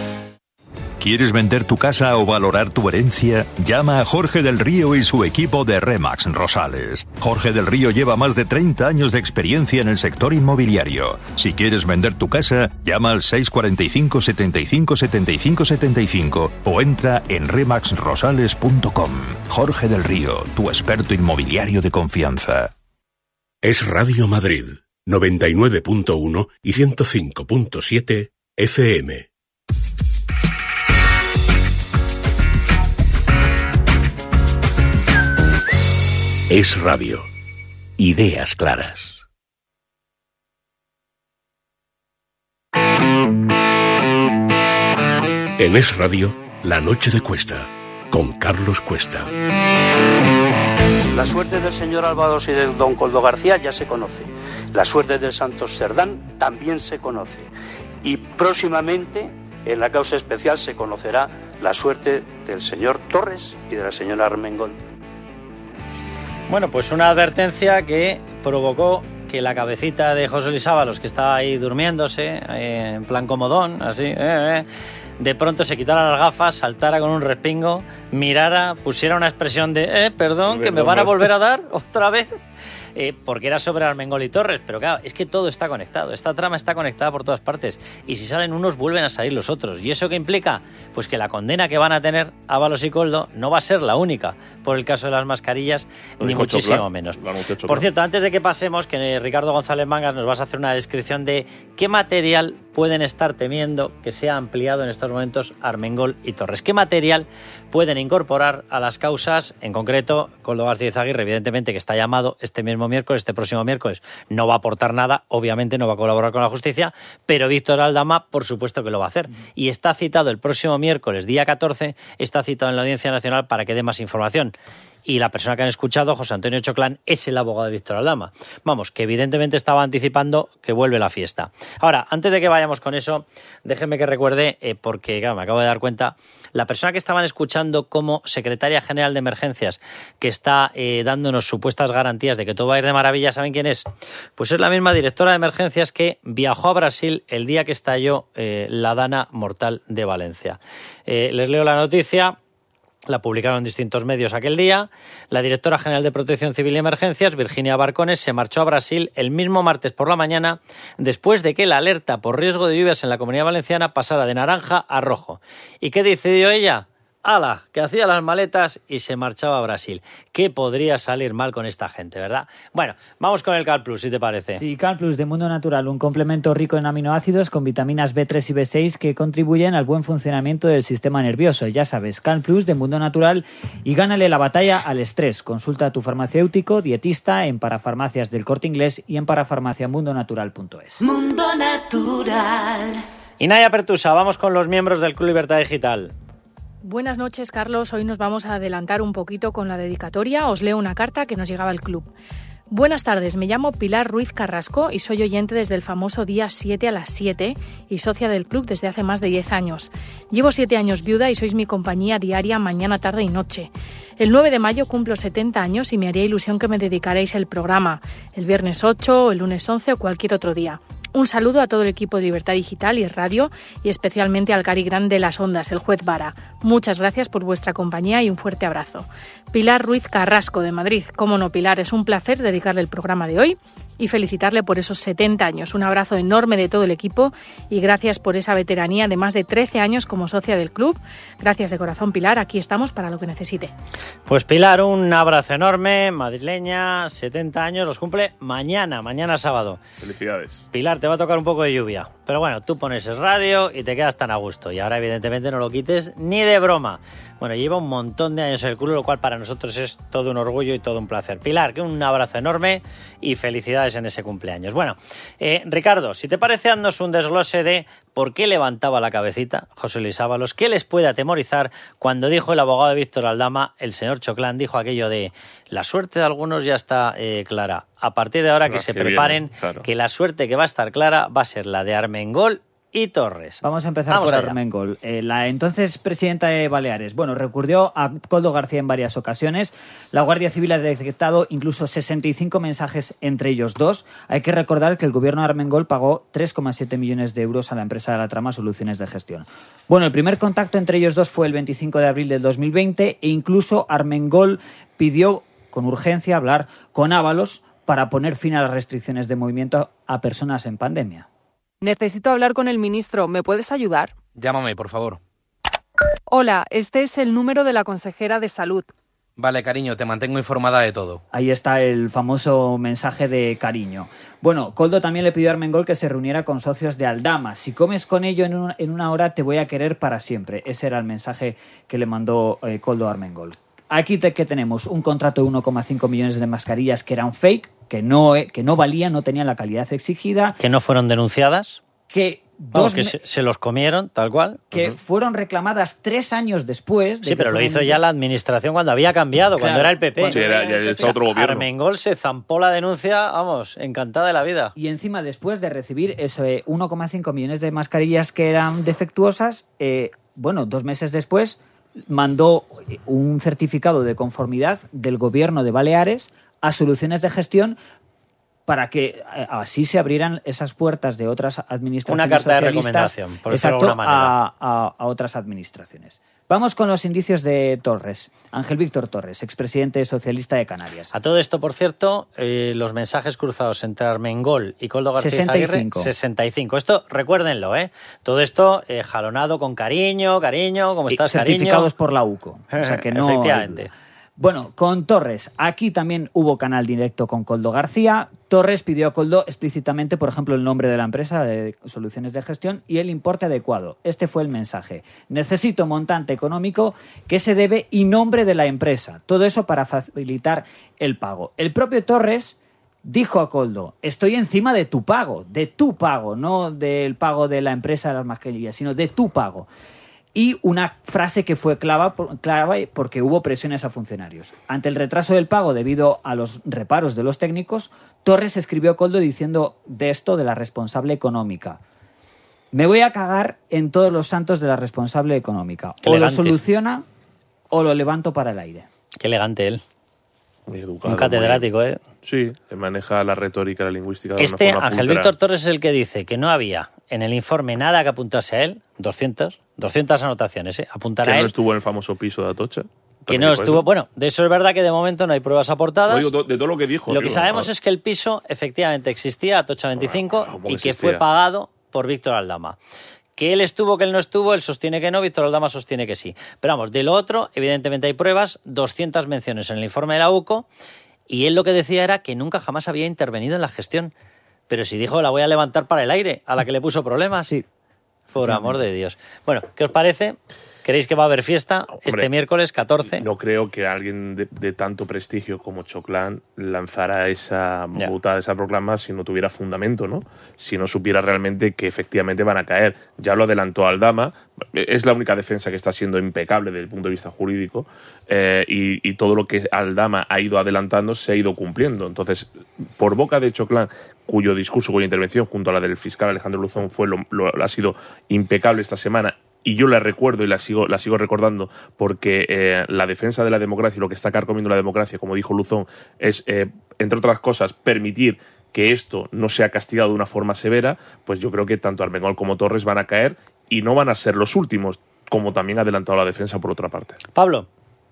¿Quieres vender tu casa o valorar tu herencia? Llama a Jorge del Río y su equipo de Remax Rosales. Jorge del Río lleva más de treinta años de experiencia en el sector inmobiliario. Si quieres vender tu casa, llama al seis cuatro cinco, setenta y cinco, setenta y cinco, setenta y cinco o entra en remax rosales punto com. Jorge del Río, tu experto inmobiliario de confianza. Es Radio Madrid, noventa y nueve punto uno y ciento cinco punto siete F M. Es Radio. Ideas claras. En Es Radio, La Noche de Cuesta, con Carlos Cuesta. La suerte del señor Álvaros y de don Coldo García ya se conoce. La suerte del Santos Cerdán también se conoce. Y próximamente, en la causa especial, se conocerá la suerte del señor Torres y de la señora Armengol. Bueno, pues una advertencia que provocó que la cabecita de José Luis Ábalos, que estaba ahí durmiéndose, eh, en plan comodón, así, eh, eh, de pronto se quitara las gafas, saltara con un respingo, mirara, pusiera una expresión de, eh, perdón, que me van a volver a dar otra vez. Eh, porque era sobre Armengol y Torres, pero claro, es que todo está conectado, esta trama está conectada por todas partes, y si salen unos vuelven a salir los otros, ¿y eso qué implica? Pues que la condena que van a tener Ábalos y Coldo no va a ser la única por el caso de las mascarillas, ni muchísimo Chopla, menos. Por cierto, antes de que pasemos, que Ricardo González Mangas nos vas a hacer una descripción de qué material pueden estar temiendo que sea ampliado en estos momentos Armengol y Torres, qué material pueden incorporar a las causas, en concreto Coldo García Izaguirre, evidentemente, que está llamado este mismo miércoles, este próximo miércoles, no va a aportar nada, obviamente no va a colaborar con la justicia, pero Víctor Aldama, por supuesto que lo va a hacer. Y está citado el próximo miércoles, día catorce, está citado en la Audiencia Nacional para que dé más información. y la persona que han escuchado, José Antonio Choclán, es el abogado de Víctor Aldama. Vamos, que evidentemente estaba anticipando que vuelve la fiesta. Ahora, antes de que vayamos con eso, déjenme que recuerde, eh, porque claro, me acabo de dar cuenta, la persona que estaban escuchando como secretaria general de emergencias, que está eh, dándonos supuestas garantías de que todo va a ir de maravilla, ¿saben quién es? Pues es la misma directora de emergencias que viajó a Brasil el día que estalló eh, la dana mortal de Valencia. Eh, les leo la noticia. La publicaron en distintos medios aquel día. La directora general de Protección Civil y Emergencias, Virginia Barcones, se marchó a Brasil el mismo martes por la mañana después de que la alerta por riesgo de lluvias en la Comunidad Valenciana pasara de naranja a rojo. ¿Y qué decidió ella? ¡Hala! Que hacía las maletas y se marchaba a Brasil. ¿Qué podría salir mal con esta gente, verdad? Bueno, vamos con el CalPlus, si te parece. Sí, CalPlus de Mundo Natural, un complemento rico en aminoácidos con vitaminas B tres y B seis que contribuyen al buen funcionamiento del sistema nervioso. Ya sabes, CalPlus de Mundo Natural y gánale la batalla al estrés. Consulta a tu farmacéutico, dietista en Parafarmacias del Corte Inglés y en parafarmaciamundonatural punto es. Mundo Natural. Y Naya Pertusa, vamos con los miembros del Club Libertad Digital. Buenas noches, Carlos. Hoy nos vamos a adelantar un poquito con la dedicatoria. Os leo una carta que nos llegaba al club. Buenas tardes, me llamo Pilar Ruiz Carrasco y soy oyente desde el famoso día siete a las siete y socia del club desde hace más de diez años. Llevo siete años viuda y sois mi compañía diaria mañana, tarde y noche. El nueve de mayo cumplo setenta años y me haría ilusión que me dedicarais el programa, el viernes ocho, el lunes once o cualquier otro día. Un saludo a todo el equipo de Libertad Digital y Radio y especialmente al Cari Gran de las Ondas, el juez Vara. Muchas gracias por vuestra compañía y un fuerte abrazo. Pilar Ruiz Carrasco, de Madrid. Cómo no, Pilar, es un placer dedicarle el programa de hoy y felicitarle por esos setenta años. Un abrazo enorme de todo el equipo y gracias por esa veteranía de más de trece años como socia del club. Gracias de corazón, Pilar. Aquí estamos para lo que necesite. Pues Pilar, un abrazo enorme, madrileña, setenta años, los cumple mañana, mañana sábado. Felicidades. Pilar, te va a tocar un poco de lluvia, pero bueno, tú pones el radio y te quedas tan a gusto y ahora evidentemente no lo quites ni de broma. Bueno, lleva un montón de años en el club, lo cual para nosotros es todo un orgullo y todo un placer. Pilar, que un abrazo enorme y felicidades en ese cumpleaños. Bueno, eh, Ricardo, si te parece, haznos un desglose de por qué levantaba la cabecita José Luis Ábalos, qué les puede atemorizar cuando dijo el abogado de Víctor Aldama, el señor Choclán, dijo aquello de la suerte de algunos ya está eh, clara. A partir de ahora que Las se que preparen, vienen, claro. que la suerte que va a estar clara va a ser la de Armengol y Torres. Vamos a empezar Vamos por allá. Armengol. Eh, la entonces presidenta de Baleares, bueno, recurrió a Koldo García en varias ocasiones. La Guardia Civil ha detectado incluso sesenta y cinco mensajes entre ellos dos. Hay que recordar que el gobierno de Armengol pagó tres coma siete millones de euros a la empresa de la trama Soluciones de Gestión. Bueno, el primer contacto entre ellos dos fue el veinticinco de abril del dos mil veinte e incluso Armengol pidió con urgencia hablar con Ábalos para poner fin a las restricciones de movimiento a personas en pandemia. Necesito hablar con el ministro. ¿Me puedes ayudar? Llámame, por favor. Hola, este es el número de la consejera de Salud. Vale, cariño, te mantengo informada de todo. Ahí está el famoso mensaje de cariño. Bueno, Koldo también le pidió a Armengol que se reuniera con socios de Aldama. Si comes con ello en una, en una hora, te voy a querer para siempre. Ese era el mensaje que le mandó eh, Koldo a Armengol. Aquí te, que tenemos un contrato de uno coma cinco millones de mascarillas que eran fake, que no, que no valían, no tenían la calidad exigida. Que no fueron denunciadas. Que, Vamos, dos que se, se los comieron, tal cual. Que uh-huh. fueron reclamadas tres años después. De sí, pero lo fueron... hizo ya la administración cuando había cambiado, claro, cuando era el P P. Sí, era, ya está otro gobierno. Armengol se zampó la denuncia, vamos, encantada de la vida. Y encima, después de recibir ese uno coma cinco millones de mascarillas que eran defectuosas, eh, bueno, dos meses después mandó un certificado de conformidad del gobierno de Baleares a Soluciones de Gestión para que así se abrieran esas puertas de otras administraciones. Una carta socialistas, de recomendación, por decirlo exacto, de alguna manera. A, a, a otras administraciones. Vamos con los indicios de Torres. Ángel Víctor Torres, expresidente socialista de Canarias. A todo esto, por cierto, eh, los mensajes cruzados entre Armengol y Koldo García sesenta y cinco. Aguirre, sesenta y cinco. Esto, recuérdenlo, ¿eh? Todo esto eh, jalonado con cariño, cariño, ¿cómo estás, cariño? Certificados por la U C O. O sea que no... Efectivamente. Bueno, con Torres, aquí también hubo canal directo con Koldo García. Torres pidió a Koldo explícitamente, por ejemplo, el nombre de la empresa de Soluciones de Gestión y el importe adecuado. Este fue el mensaje. Necesito montante económico que se debe y nombre de la empresa. Todo eso para facilitar el pago. El propio Torres dijo a Koldo, estoy encima de tu pago, de tu pago, no del pago de la empresa de las mascarillas, sino de tu pago. Y una frase que fue clava, clave porque hubo presiones a funcionarios. Ante el retraso del pago debido a los reparos de los técnicos, Torres escribió a Koldo diciendo de esto de la responsable económica. Me voy a cagar en todos los santos de la responsable económica. Qué o elegante. lo soluciona o lo levanto para el aire. Qué elegante él. Muy educado. Un catedrático, muy... ¿eh? Sí, que maneja la retórica, la lingüística. De Este una forma Ángel pulcra. Víctor Torres es el que dice que no había en el informe nada que apuntase a él, doscientas, doscientas anotaciones, ¿eh? Apuntar Que a no él. estuvo en el famoso piso de Atocha. Que no estuvo. Bueno, de eso es verdad que de momento no hay pruebas aportadas. No, digo, de todo lo que dijo. Lo que digo, sabemos no. es que el piso efectivamente existía, Atocha veinticinco, ¿cómo y que existía? fue pagado por Víctor Aldama. Que él estuvo, que él no estuvo, él sostiene que no, Víctor Aldama sostiene que sí. Pero vamos, de lo otro, evidentemente hay pruebas, doscientas menciones en el informe de la U C O, y él lo que decía era que nunca jamás había intervenido en la gestión. Pero si dijo, la voy a levantar para el aire, a la que le puso problemas. Sí. Por amor de Dios. Bueno, ¿qué os parece? ¿Creéis que va a haber fiesta Hombre, este miércoles catorce? No creo que alguien de, de tanto prestigio como Choclán lanzara esa Ya. muta, esa proclama si no tuviera fundamento, ¿no? Si no supiera realmente que efectivamente van a caer. Ya lo adelantó Aldama, es la única defensa que está siendo impecable desde el punto de vista jurídico, eh, y, y todo lo que Aldama ha ido adelantando se ha ido cumpliendo. Entonces, por boca de Choclán, cuyo discurso, cuya intervención junto a la del fiscal Alejandro Luzón fue lo, lo, ha sido impecable esta semana, y yo la recuerdo y la sigo, la sigo recordando porque eh, la defensa de la democracia y lo que está carcomiendo la democracia, como dijo Luzón, es, eh, entre otras cosas, permitir que esto no sea castigado de una forma severa. Pues yo creo que tanto Armengol como Torres van a caer y no van a ser los últimos, como también ha adelantado la defensa por otra parte. Pablo.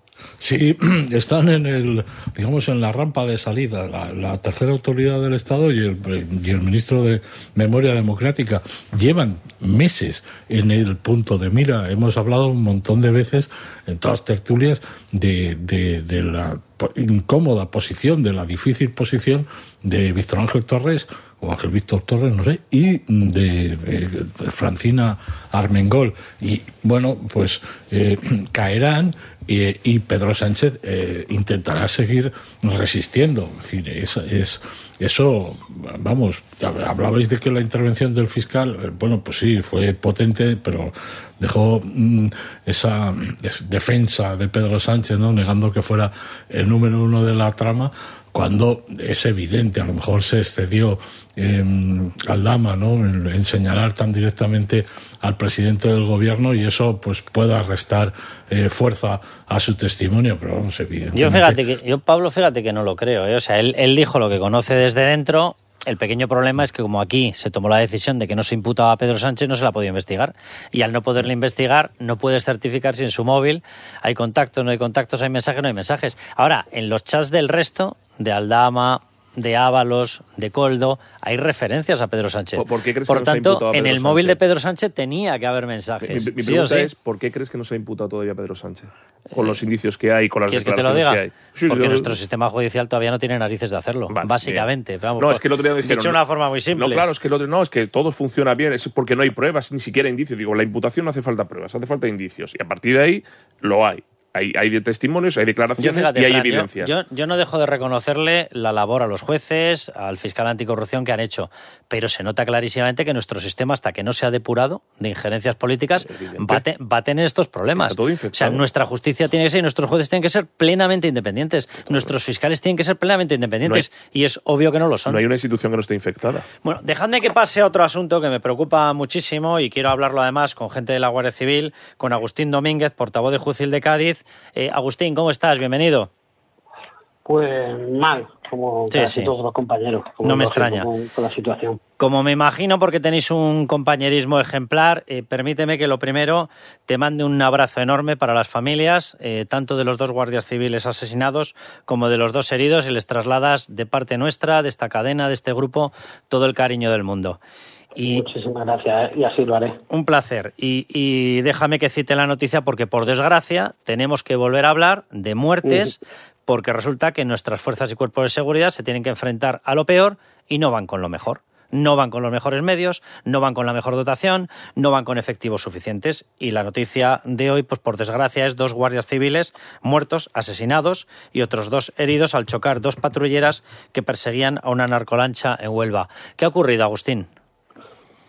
Sí, están en el, digamos, en la rampa de salida, la, la tercera autoridad del Estado y el, y el ministro de Memoria Democrática llevan meses en el punto de mira. Hemos hablado un montón de veces en todas tertulias de, de, de la incómoda posición, de la difícil posición de Víctor Ángel Torres, o Ángel Víctor Torres, no sé, y de, de, de Francina Armengol. Y bueno, pues eh, caerán y, y Pedro Sánchez eh, intentará seguir resistiendo. Es decir, es, es, eso, vamos, hablabais de que la intervención del fiscal, eh, bueno, pues sí, fue potente, pero dejó mm, esa defensa de Pedro Sánchez, ¿no?, negando que fuera el número uno de la trama, cuando es evidente, a lo mejor se excedió eh, Aldama, ¿no?, en, en señalar tan directamente al presidente del gobierno, y eso pues pueda restar eh, fuerza a su testimonio, pero vamos, evidentemente. Yo fíjate que, yo Pablo, fíjate que no lo creo, ¿eh? O sea, él, él dijo lo que conoce desde dentro. El pequeño problema es que como aquí se tomó la decisión de que no se imputaba a Pedro Sánchez, no se la ha podido investigar. Y al no poderle investigar, no puedes certificar si en su móvil hay contactos, no hay contactos, hay mensajes, no hay mensajes. Ahora, en los chats del resto, de Aldama, de Ábalos, de Koldo, hay referencias a Pedro Sánchez. ¿Por, por qué crees Por que no se ha tanto, imputado a en Pedro el móvil Sánchez? de Pedro Sánchez tenía que haber mensajes. Mi, mi ¿Sí pregunta o sí? es, ¿por qué crees que no se ha imputado todavía a Pedro Sánchez? Con los indicios que hay, con las ¿Quieres que te lo declaraciones diga? que hay. Sí, Porque yo- nuestro sistema judicial todavía no tiene narices de hacerlo, Vale, básicamente. bien. Vamos, No, pues, es que el otro día dijeron, dicho de una forma muy simple. No, claro, es que el otro no, es que todo funciona bien, es porque no hay pruebas, ni siquiera indicios. Digo, la imputación no hace falta pruebas, hace falta indicios. Y a partir de ahí, lo hay. Hay, hay de testimonios, hay Yo, declaraciones fíjate, y hay Fran, yo- evidencias. Yo, yo no dejo de reconocerle la labor a los jueces, al fiscal anticorrupción que han hecho, pero se nota clarísimamente que nuestro sistema, hasta que no se ha depurado de injerencias políticas, va a, te- va a tener estos problemas. Está todo O infectado. sea, nuestra justicia tiene que ser, y nuestros jueces tienen que ser plenamente independientes, nuestros fiscales tienen que ser plenamente independientes, y es obvio que no lo son. No hay una institución que no esté infectada. Bueno, dejadme que pase a otro asunto que me preocupa muchísimo y quiero hablarlo además con gente de la Guardia Civil, con Agustín Domínguez, portavoz de Jucil de Cádiz. Eh, Agustín, ¿cómo estás? Bienvenido. Pues mal, como Sí, casi sí. todos los compañeros. Como No me lógico, extraña. Con, con la situación. Como me imagino, porque tenéis un compañerismo ejemplar, eh, permíteme que lo primero te mande un abrazo enorme para las familias, eh, tanto de los dos guardias civiles asesinados como de los dos heridos, y les trasladas de parte nuestra, de esta cadena, de este grupo, todo el cariño del mundo. Y Muchísimas gracias, ¿eh? Y así lo haré. un placer. Y, y déjame que cite la noticia porque, por desgracia, tenemos que volver a hablar de muertes, porque resulta que nuestras fuerzas y cuerpos de seguridad se tienen que enfrentar a lo peor y no van con lo mejor. No van con los mejores medios, no van con la mejor dotación, no van con efectivos suficientes. Y la noticia de hoy, pues por desgracia, es dos guardias civiles muertos, asesinados, y otros dos heridos al chocar dos patrulleras que perseguían a una narcolancha en Huelva. ¿Qué ha ocurrido, Agustín?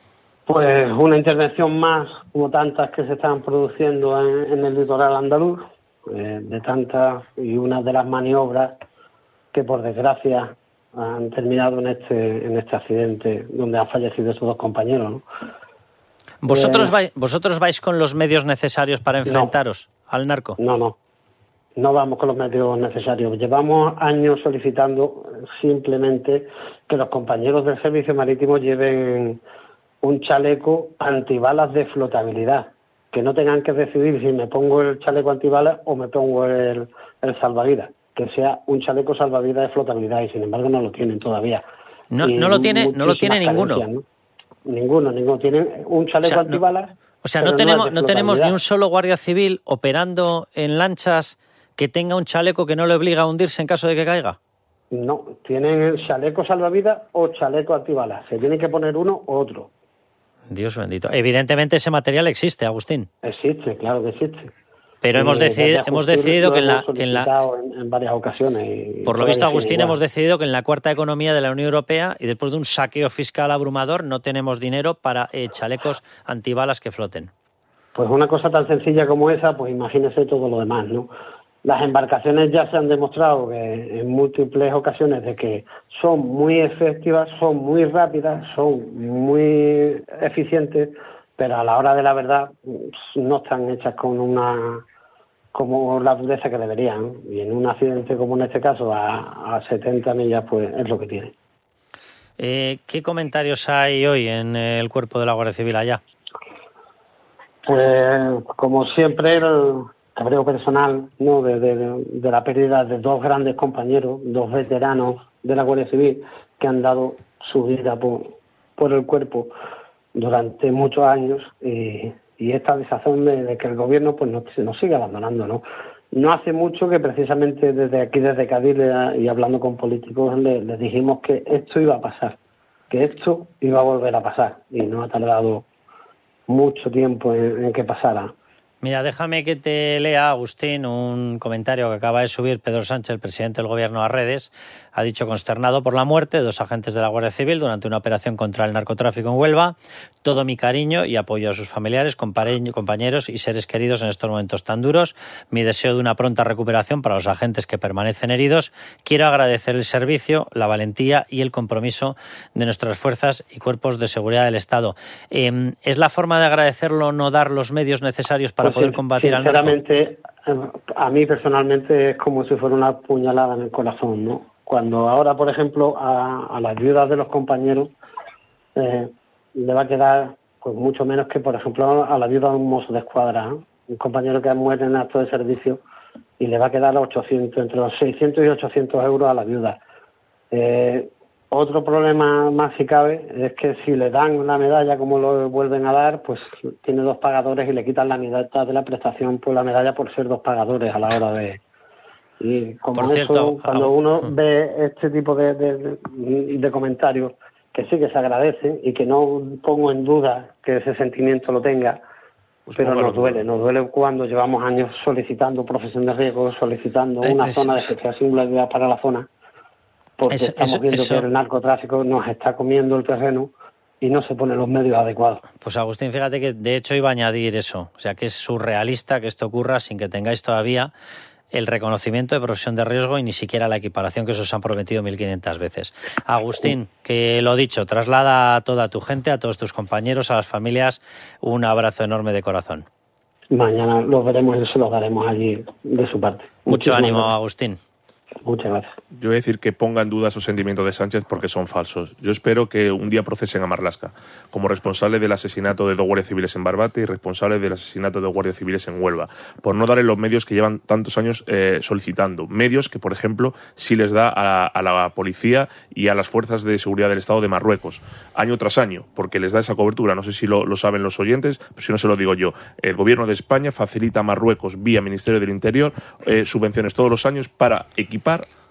Pues una intervención más, como tantas que se están produciendo en, en el litoral andaluz, eh, de tantas y una de las maniobras que por desgracia han terminado en este en este accidente donde han fallecido estos dos compañeros, ¿no? ¿Vosotros, Eh, vais, ¿Vosotros vais con los medios necesarios para enfrentaros no, al narco? No, no. No vamos con los medios necesarios. Llevamos años solicitando simplemente que los compañeros del servicio marítimo lleven un chaleco antibalas de flotabilidad, que no tengan que decidir si me pongo el chaleco antibalas o me pongo el, el salvavidas, que sea un chaleco salvavidas de flotabilidad, y sin embargo no lo tienen todavía. No, Y no lo tiene, no lo tiene ninguno. ¿No? Ninguno, ninguno. Tienen un chaleco O sea, no- antibalas. O sea, pero no es tenemos, de no tenemos ni flotabilidad. un solo guardia civil operando en lanchas que tenga un chaleco que no le obliga a hundirse en caso de que caiga. No, tienen el chaleco salvavidas o chaleco antibalas. Se tiene que poner uno u otro. Dios bendito. Evidentemente ese material existe, Agustín. Existe, claro que existe. Pero Y hemos desde decidido, Ajustur hemos decidido lo que en la, hemos que en la solicitado en, en varias ocasiones. y por lo todavía visto, sigue Agustín, igual. hemos decidido que en la cuarta economía de la Unión Europea y después de un saqueo fiscal abrumador no tenemos dinero para eh, chalecos antibalas que floten. Pues una cosa tan sencilla como esa, pues imagínese todo lo demás, ¿no? Las embarcaciones ya se han demostrado que en múltiples ocasiones de que son muy efectivas, son muy rápidas, son muy eficientes, pero a la hora de la verdad no están hechas con una como la dureza que deberían, ¿no? Y en un accidente como en este caso a, a setenta millas, pues es lo que tiene. Eh, ¿Qué comentarios hay hoy en el cuerpo de la Guardia Civil allá? Pues como siempre el cabreo personal, ¿no? de, de, de la pérdida de dos grandes compañeros, dos veteranos de la Guardia Civil que han dado su vida por, por el cuerpo durante muchos años, y, y esta desazón de, de que el gobierno pues nos, nos sigue abandonando, ¿no? No hace mucho que precisamente desde aquí, desde Cádiz, le- y hablando con políticos, le- les dijimos que esto iba a pasar, que esto iba a volver a pasar, y no ha tardado mucho tiempo en, en que pasara. Mira, déjame que te lea, Agustín, un comentario que acaba de subir Pedro Sánchez, el presidente del Gobierno, a redes. Ha dicho: consternado por la muerte de dos agentes de la Guardia Civil durante una operación contra el narcotráfico en Huelva. Todo mi cariño y apoyo a sus familiares, compare- compañeros y seres queridos en estos momentos tan duros. Mi deseo de una pronta recuperación para los agentes que permanecen heridos. Quiero agradecer el servicio, la valentía y el compromiso de nuestras fuerzas y cuerpos de seguridad del Estado. Eh, ¿Es la forma de agradecerlo no dar los medios necesarios para Pues poder sin- combatir al narco? Sinceramente, eh, a mí personalmente es como si fuera una puñalada en el corazón, ¿no? Cuando ahora, por ejemplo, a, a las viudas de los compañeros eh, le va a quedar pues mucho menos que, por ejemplo, a la viuda de un mozo de escuadra, ¿no? Un compañero que muere en acto de servicio, y le va a quedar ochocientos, entre los seiscientos y ochocientos euros a la viuda. Eh, otro problema más, si cabe, es que si le dan la medalla como lo vuelven a dar, pues tiene dos pagadores y le quitan la mitad de la prestación por la medalla por ser dos pagadores a la hora de... Y como Por eso, cierto, cuando ah, uno mm. ve este tipo de, de, de- de comentarios, que sí que se agradecen y que no pongo en duda que ese sentimiento lo tenga, Pues pero póngalo nos duele, en nos duele cuando llevamos años solicitando profesión de riesgo, solicitando Eh, una es- zona de especial singularidad para la zona, porque Es- estamos eso- viendo eso- que el narcotráfico nos está comiendo el terreno y no se ponen los medios adecuados. Pues Agustín, fíjate que de hecho iba a añadir eso. O sea, que es surrealista que esto ocurra sin que tengáis todavía el reconocimiento de profesión de riesgo y ni siquiera la equiparación que os han prometido mil quinientas veces. Agustín, que lo dicho, traslada a toda tu gente, a todos tus compañeros, a las familias, un abrazo enorme de corazón. Mañana los veremos y se los daremos allí de su parte. Mucho Muchísimas ánimo, gracias. Agustín. Muchas gracias. Yo voy a decir que ponga en duda esos sentimientos de Sánchez porque son falsos. Yo espero que un día procesen a Marlaska como responsable del asesinato de dos guardias civiles en Barbate y responsable del asesinato de dos guardias civiles en Huelva, por no darle los medios que llevan tantos años eh, solicitando. Medios que, por ejemplo, sí les da a, a la policía y a las fuerzas de seguridad del Estado de Marruecos, año tras año, porque les da esa cobertura. No sé si lo, lo saben los oyentes, pero si no se lo digo yo. El Gobierno de España facilita a Marruecos, vía Ministerio del Interior, eh, subvenciones todos los años para equipar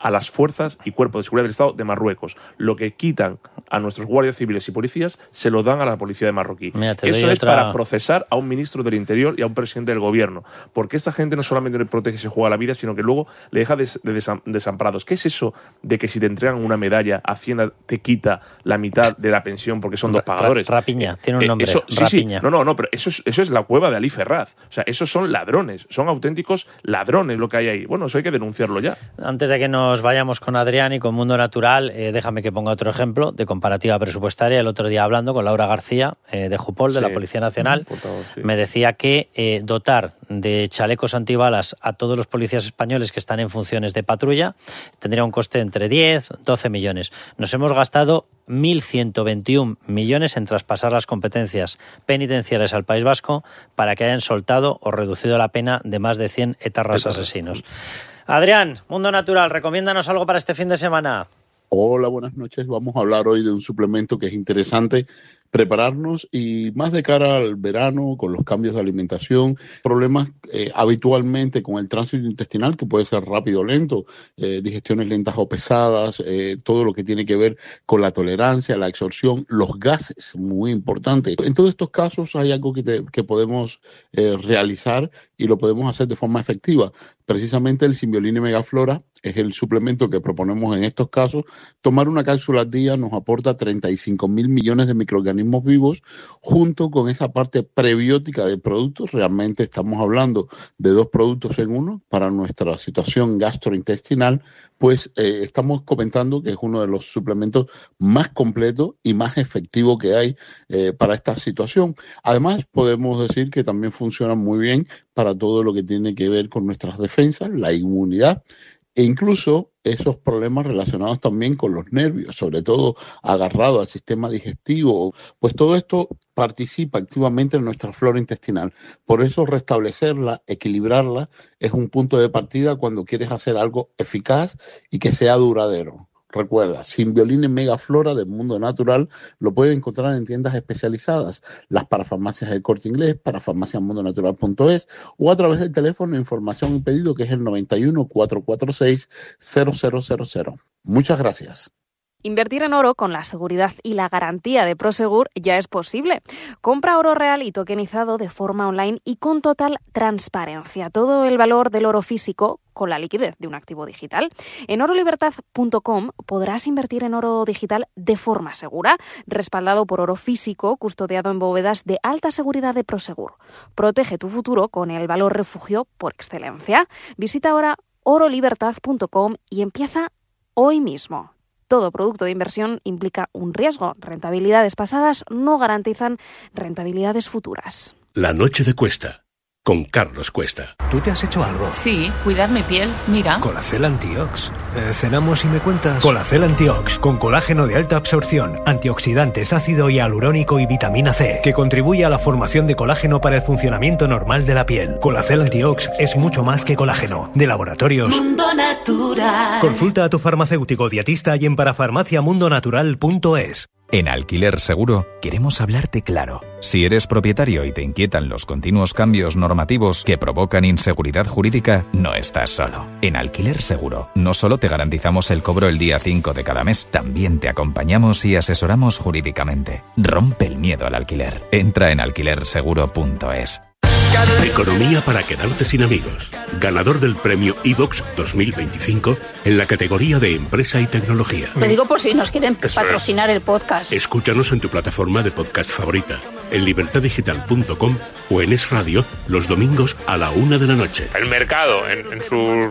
a las fuerzas y cuerpos de seguridad del Estado de Marruecos. Lo que quitan a nuestros guardias civiles y policías se lo dan a la policía de Marroquí. Mira, Eso es otra... para procesar a un ministro del Interior y a un presidente del gobierno, porque esta gente no solamente le protege y se juega la vida, sino que luego le deja des- de desam- desamparados. ¿Qué es eso de que si te entregan una medalla, Hacienda te quita la mitad de la pensión porque son dos pagadores? Ra- rapiña, tiene un nombre, Eh, eso, sí, rapiña. sí, no, no, no, pero eso es, eso es la cueva de Ali Ferraz. O sea, esos son ladrones, son auténticos ladrones lo que hay ahí. Bueno, eso hay que denunciarlo ya. Antes de que nos vayamos con Adrián y con Mundo Natural, eh, déjame que ponga otro ejemplo de comparativa presupuestaria. El otro día hablando con Laura García, eh, de Jupol, de Sí. la Policía Nacional, Por favor, sí. me decía que eh, dotar de chalecos antibalas a todos los policías españoles que están en funciones de patrulla tendría un coste entre diez, doce millones. Nos hemos gastado mil ciento veintiuno millones en traspasar las competencias penitenciarias al País Vasco para que hayan soltado o reducido la pena de más de cien etarras asesinos. Adrián, Mundo Natural, recomiéndanos algo para este fin de semana. Hola, buenas noches. Vamos a hablar hoy de un suplemento que es interesante prepararnos y más de cara al verano, con los cambios de alimentación, problemas eh, habitualmente con el tránsito intestinal, que puede ser rápido o lento, eh, digestiones lentas o pesadas, eh, todo lo que tiene que ver con la tolerancia, la absorción, los gases, muy importante. En todos estos casos hay algo que, te, que podemos eh, realizar y lo podemos hacer de forma efectiva. Precisamente el Symbioline Megaflora es el suplemento que proponemos en estos casos. Tomar una cápsula al día nos aporta treinta y cinco mil millones de microorganismos vivos, junto con esa parte prebiótica de productos. Realmente estamos hablando de dos productos en uno para nuestra situación gastrointestinal. Pues eh, estamos comentando que es uno de los suplementos más completos y más efectivos que hay eh, para esta situación. Además, podemos decir que también funciona muy bien para todo lo que tiene que ver con nuestras defensas, la inmunidad, e incluso esos problemas relacionados también con los nervios, sobre todo agarrado al sistema digestivo. Pues todo esto participa activamente en nuestra flora intestinal. Por eso restablecerla, equilibrarla, es un punto de partida cuando quieres hacer algo eficaz y que sea duradero. Recuerda, Symbioline Megaflora del Mundo Natural lo puedes encontrar en tiendas especializadas, las parafarmacias del Corte Inglés, parafarmacias mundo natural punto es o a través del teléfono de información y pedido que es el noventa y uno, cuatrocientos cuarenta y seis, cero cero cero cero. Muchas gracias. Invertir en oro con la seguridad y la garantía de Prosegur ya es posible. Compra oro real y tokenizado de forma online y con total transparencia. Todo el valor del oro físico con la liquidez de un activo digital. En oro libertad punto com podrás invertir en oro digital de forma segura, respaldado por oro físico, custodiado en bóvedas de alta seguridad de Prosegur. Protege tu futuro con el valor refugio por excelencia. Visita ahora oro libertad punto com y empieza hoy mismo. Todo producto de inversión implica un riesgo. Rentabilidades pasadas no garantizan rentabilidades futuras. La noche de Cuesta, con Carlos Cuesta. ¿Tú te has hecho algo? Sí, cuidar mi piel, mira. Colacel Antiox. Eh, cenamos y me cuentas. Colacel Antiox, con colágeno de alta absorción, antioxidantes, ácido hialurónico y vitamina C, que contribuye a la formación de colágeno para el funcionamiento normal de la piel. Colacel Antiox es mucho más que colágeno. De Laboratorios Mundo Natural. Consulta a tu farmacéutico dietista y en parafarmacia mundo natural punto es. En Alquiler Seguro queremos hablarte claro. Si eres propietario y te inquietan los continuos cambios normativos que provocan inseguridad jurídica, no estás solo. En Alquiler Seguro no solo te garantizamos el cobro el día cinco de cada mes, también te acompañamos y asesoramos jurídicamente. Rompe el miedo al alquiler. Entra en alquiler seguro punto es. Economía para quedarte sin amigos. Ganador del premio iVox dos mil veinticinco en la categoría de Empresa y Tecnología. Lo digo por si nos quieren Eso patrocinar el podcast. Escúchanos en tu plataforma de podcast favorita, en libertad digital punto com o en Es Radio los domingos a la una de la noche. El mercado, en, en su...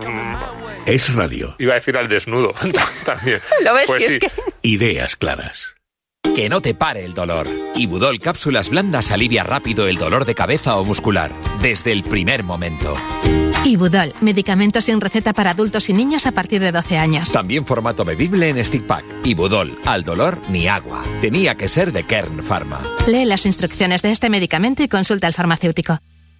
Es Radio. Iba a decir al desnudo también. ¿Lo ves? Pues Si sí. es que... Ideas claras. Que no te pare el dolor. Ibudol Cápsulas Blandas alivia rápido el dolor de cabeza o muscular, desde el primer momento. Ibudol, medicamento sin receta para adultos y niños a partir de doce años. También formato bebible en stick pack. Ibudol, al dolor ni agua. Tenía que ser de Kern Pharma. Lee las instrucciones de este medicamento y consulta al farmacéutico.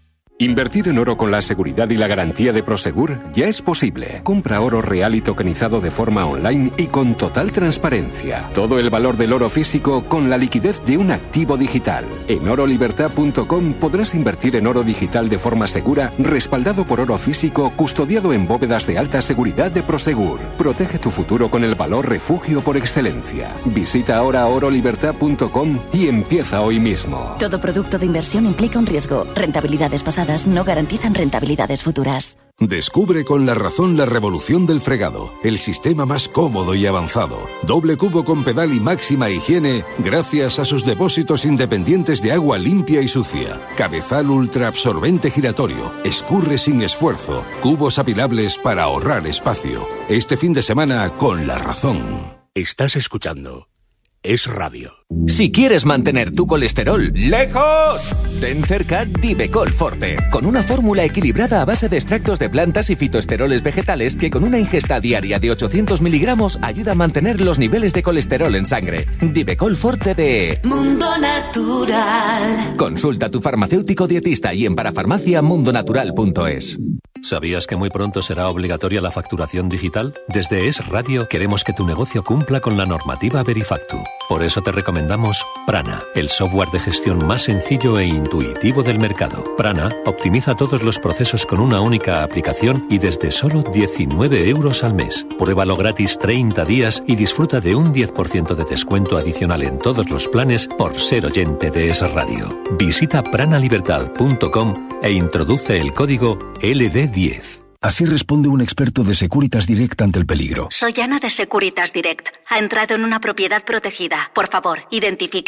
Invertir en oro con la seguridad y la garantía de Prosegur ya es posible. Compra oro real y tokenizado de forma online y con total transparencia. Todo el valor del oro físico con la liquidez de un activo digital. En oro libertad punto com podrás invertir en oro digital de forma segura, respaldado por oro físico, custodiado en bóvedas de alta seguridad de Prosegur. Protege tu futuro con el valor refugio por excelencia. Visita ahora oro libertad punto com y empieza hoy mismo. Todo producto de inversión implica un riesgo. Rentabilidades pasadas no garantizan rentabilidades futuras. Descubre con La Razón la revolución del fregado, el sistema más cómodo y avanzado. Doble cubo con pedal y máxima higiene gracias a sus depósitos independientes de agua limpia y sucia. Cabezal ultra absorbente giratorio, escurre sin esfuerzo, cubos apilables para ahorrar espacio. Este fin de semana con La Razón. Estás escuchando Es Radio. Si quieres mantener tu colesterol lejos, ten cerca Divecol Forte, con una fórmula equilibrada a base de extractos de plantas y fitoesteroles vegetales que con una ingesta diaria de ochocientos miligramos ayuda a mantener los niveles de colesterol en sangre. Divecol Forte de Mundo Natural. Consulta a tu farmacéutico dietista y en parafarmacia mundonatural punto es. ¿Sabías que muy pronto será obligatoria la facturación digital? Desde Es Radio queremos que tu negocio cumpla con la normativa Verifactu. Por eso te recomendamos Prana, el software de gestión más sencillo e intuitivo del mercado. Prana optimiza todos los procesos con una única aplicación y desde solo diecinueve euros al mes. Pruébalo gratis treinta días y disfruta de un diez por ciento de descuento adicional en todos los planes por ser oyente de Es Radio. Visita prana libertad punto com e introduce el código L D diez. Así responde un experto de Securitas Direct ante el peligro. Soy Ana de Securitas Direct. Ha entrado en una propiedad protegida. Por favor, identifique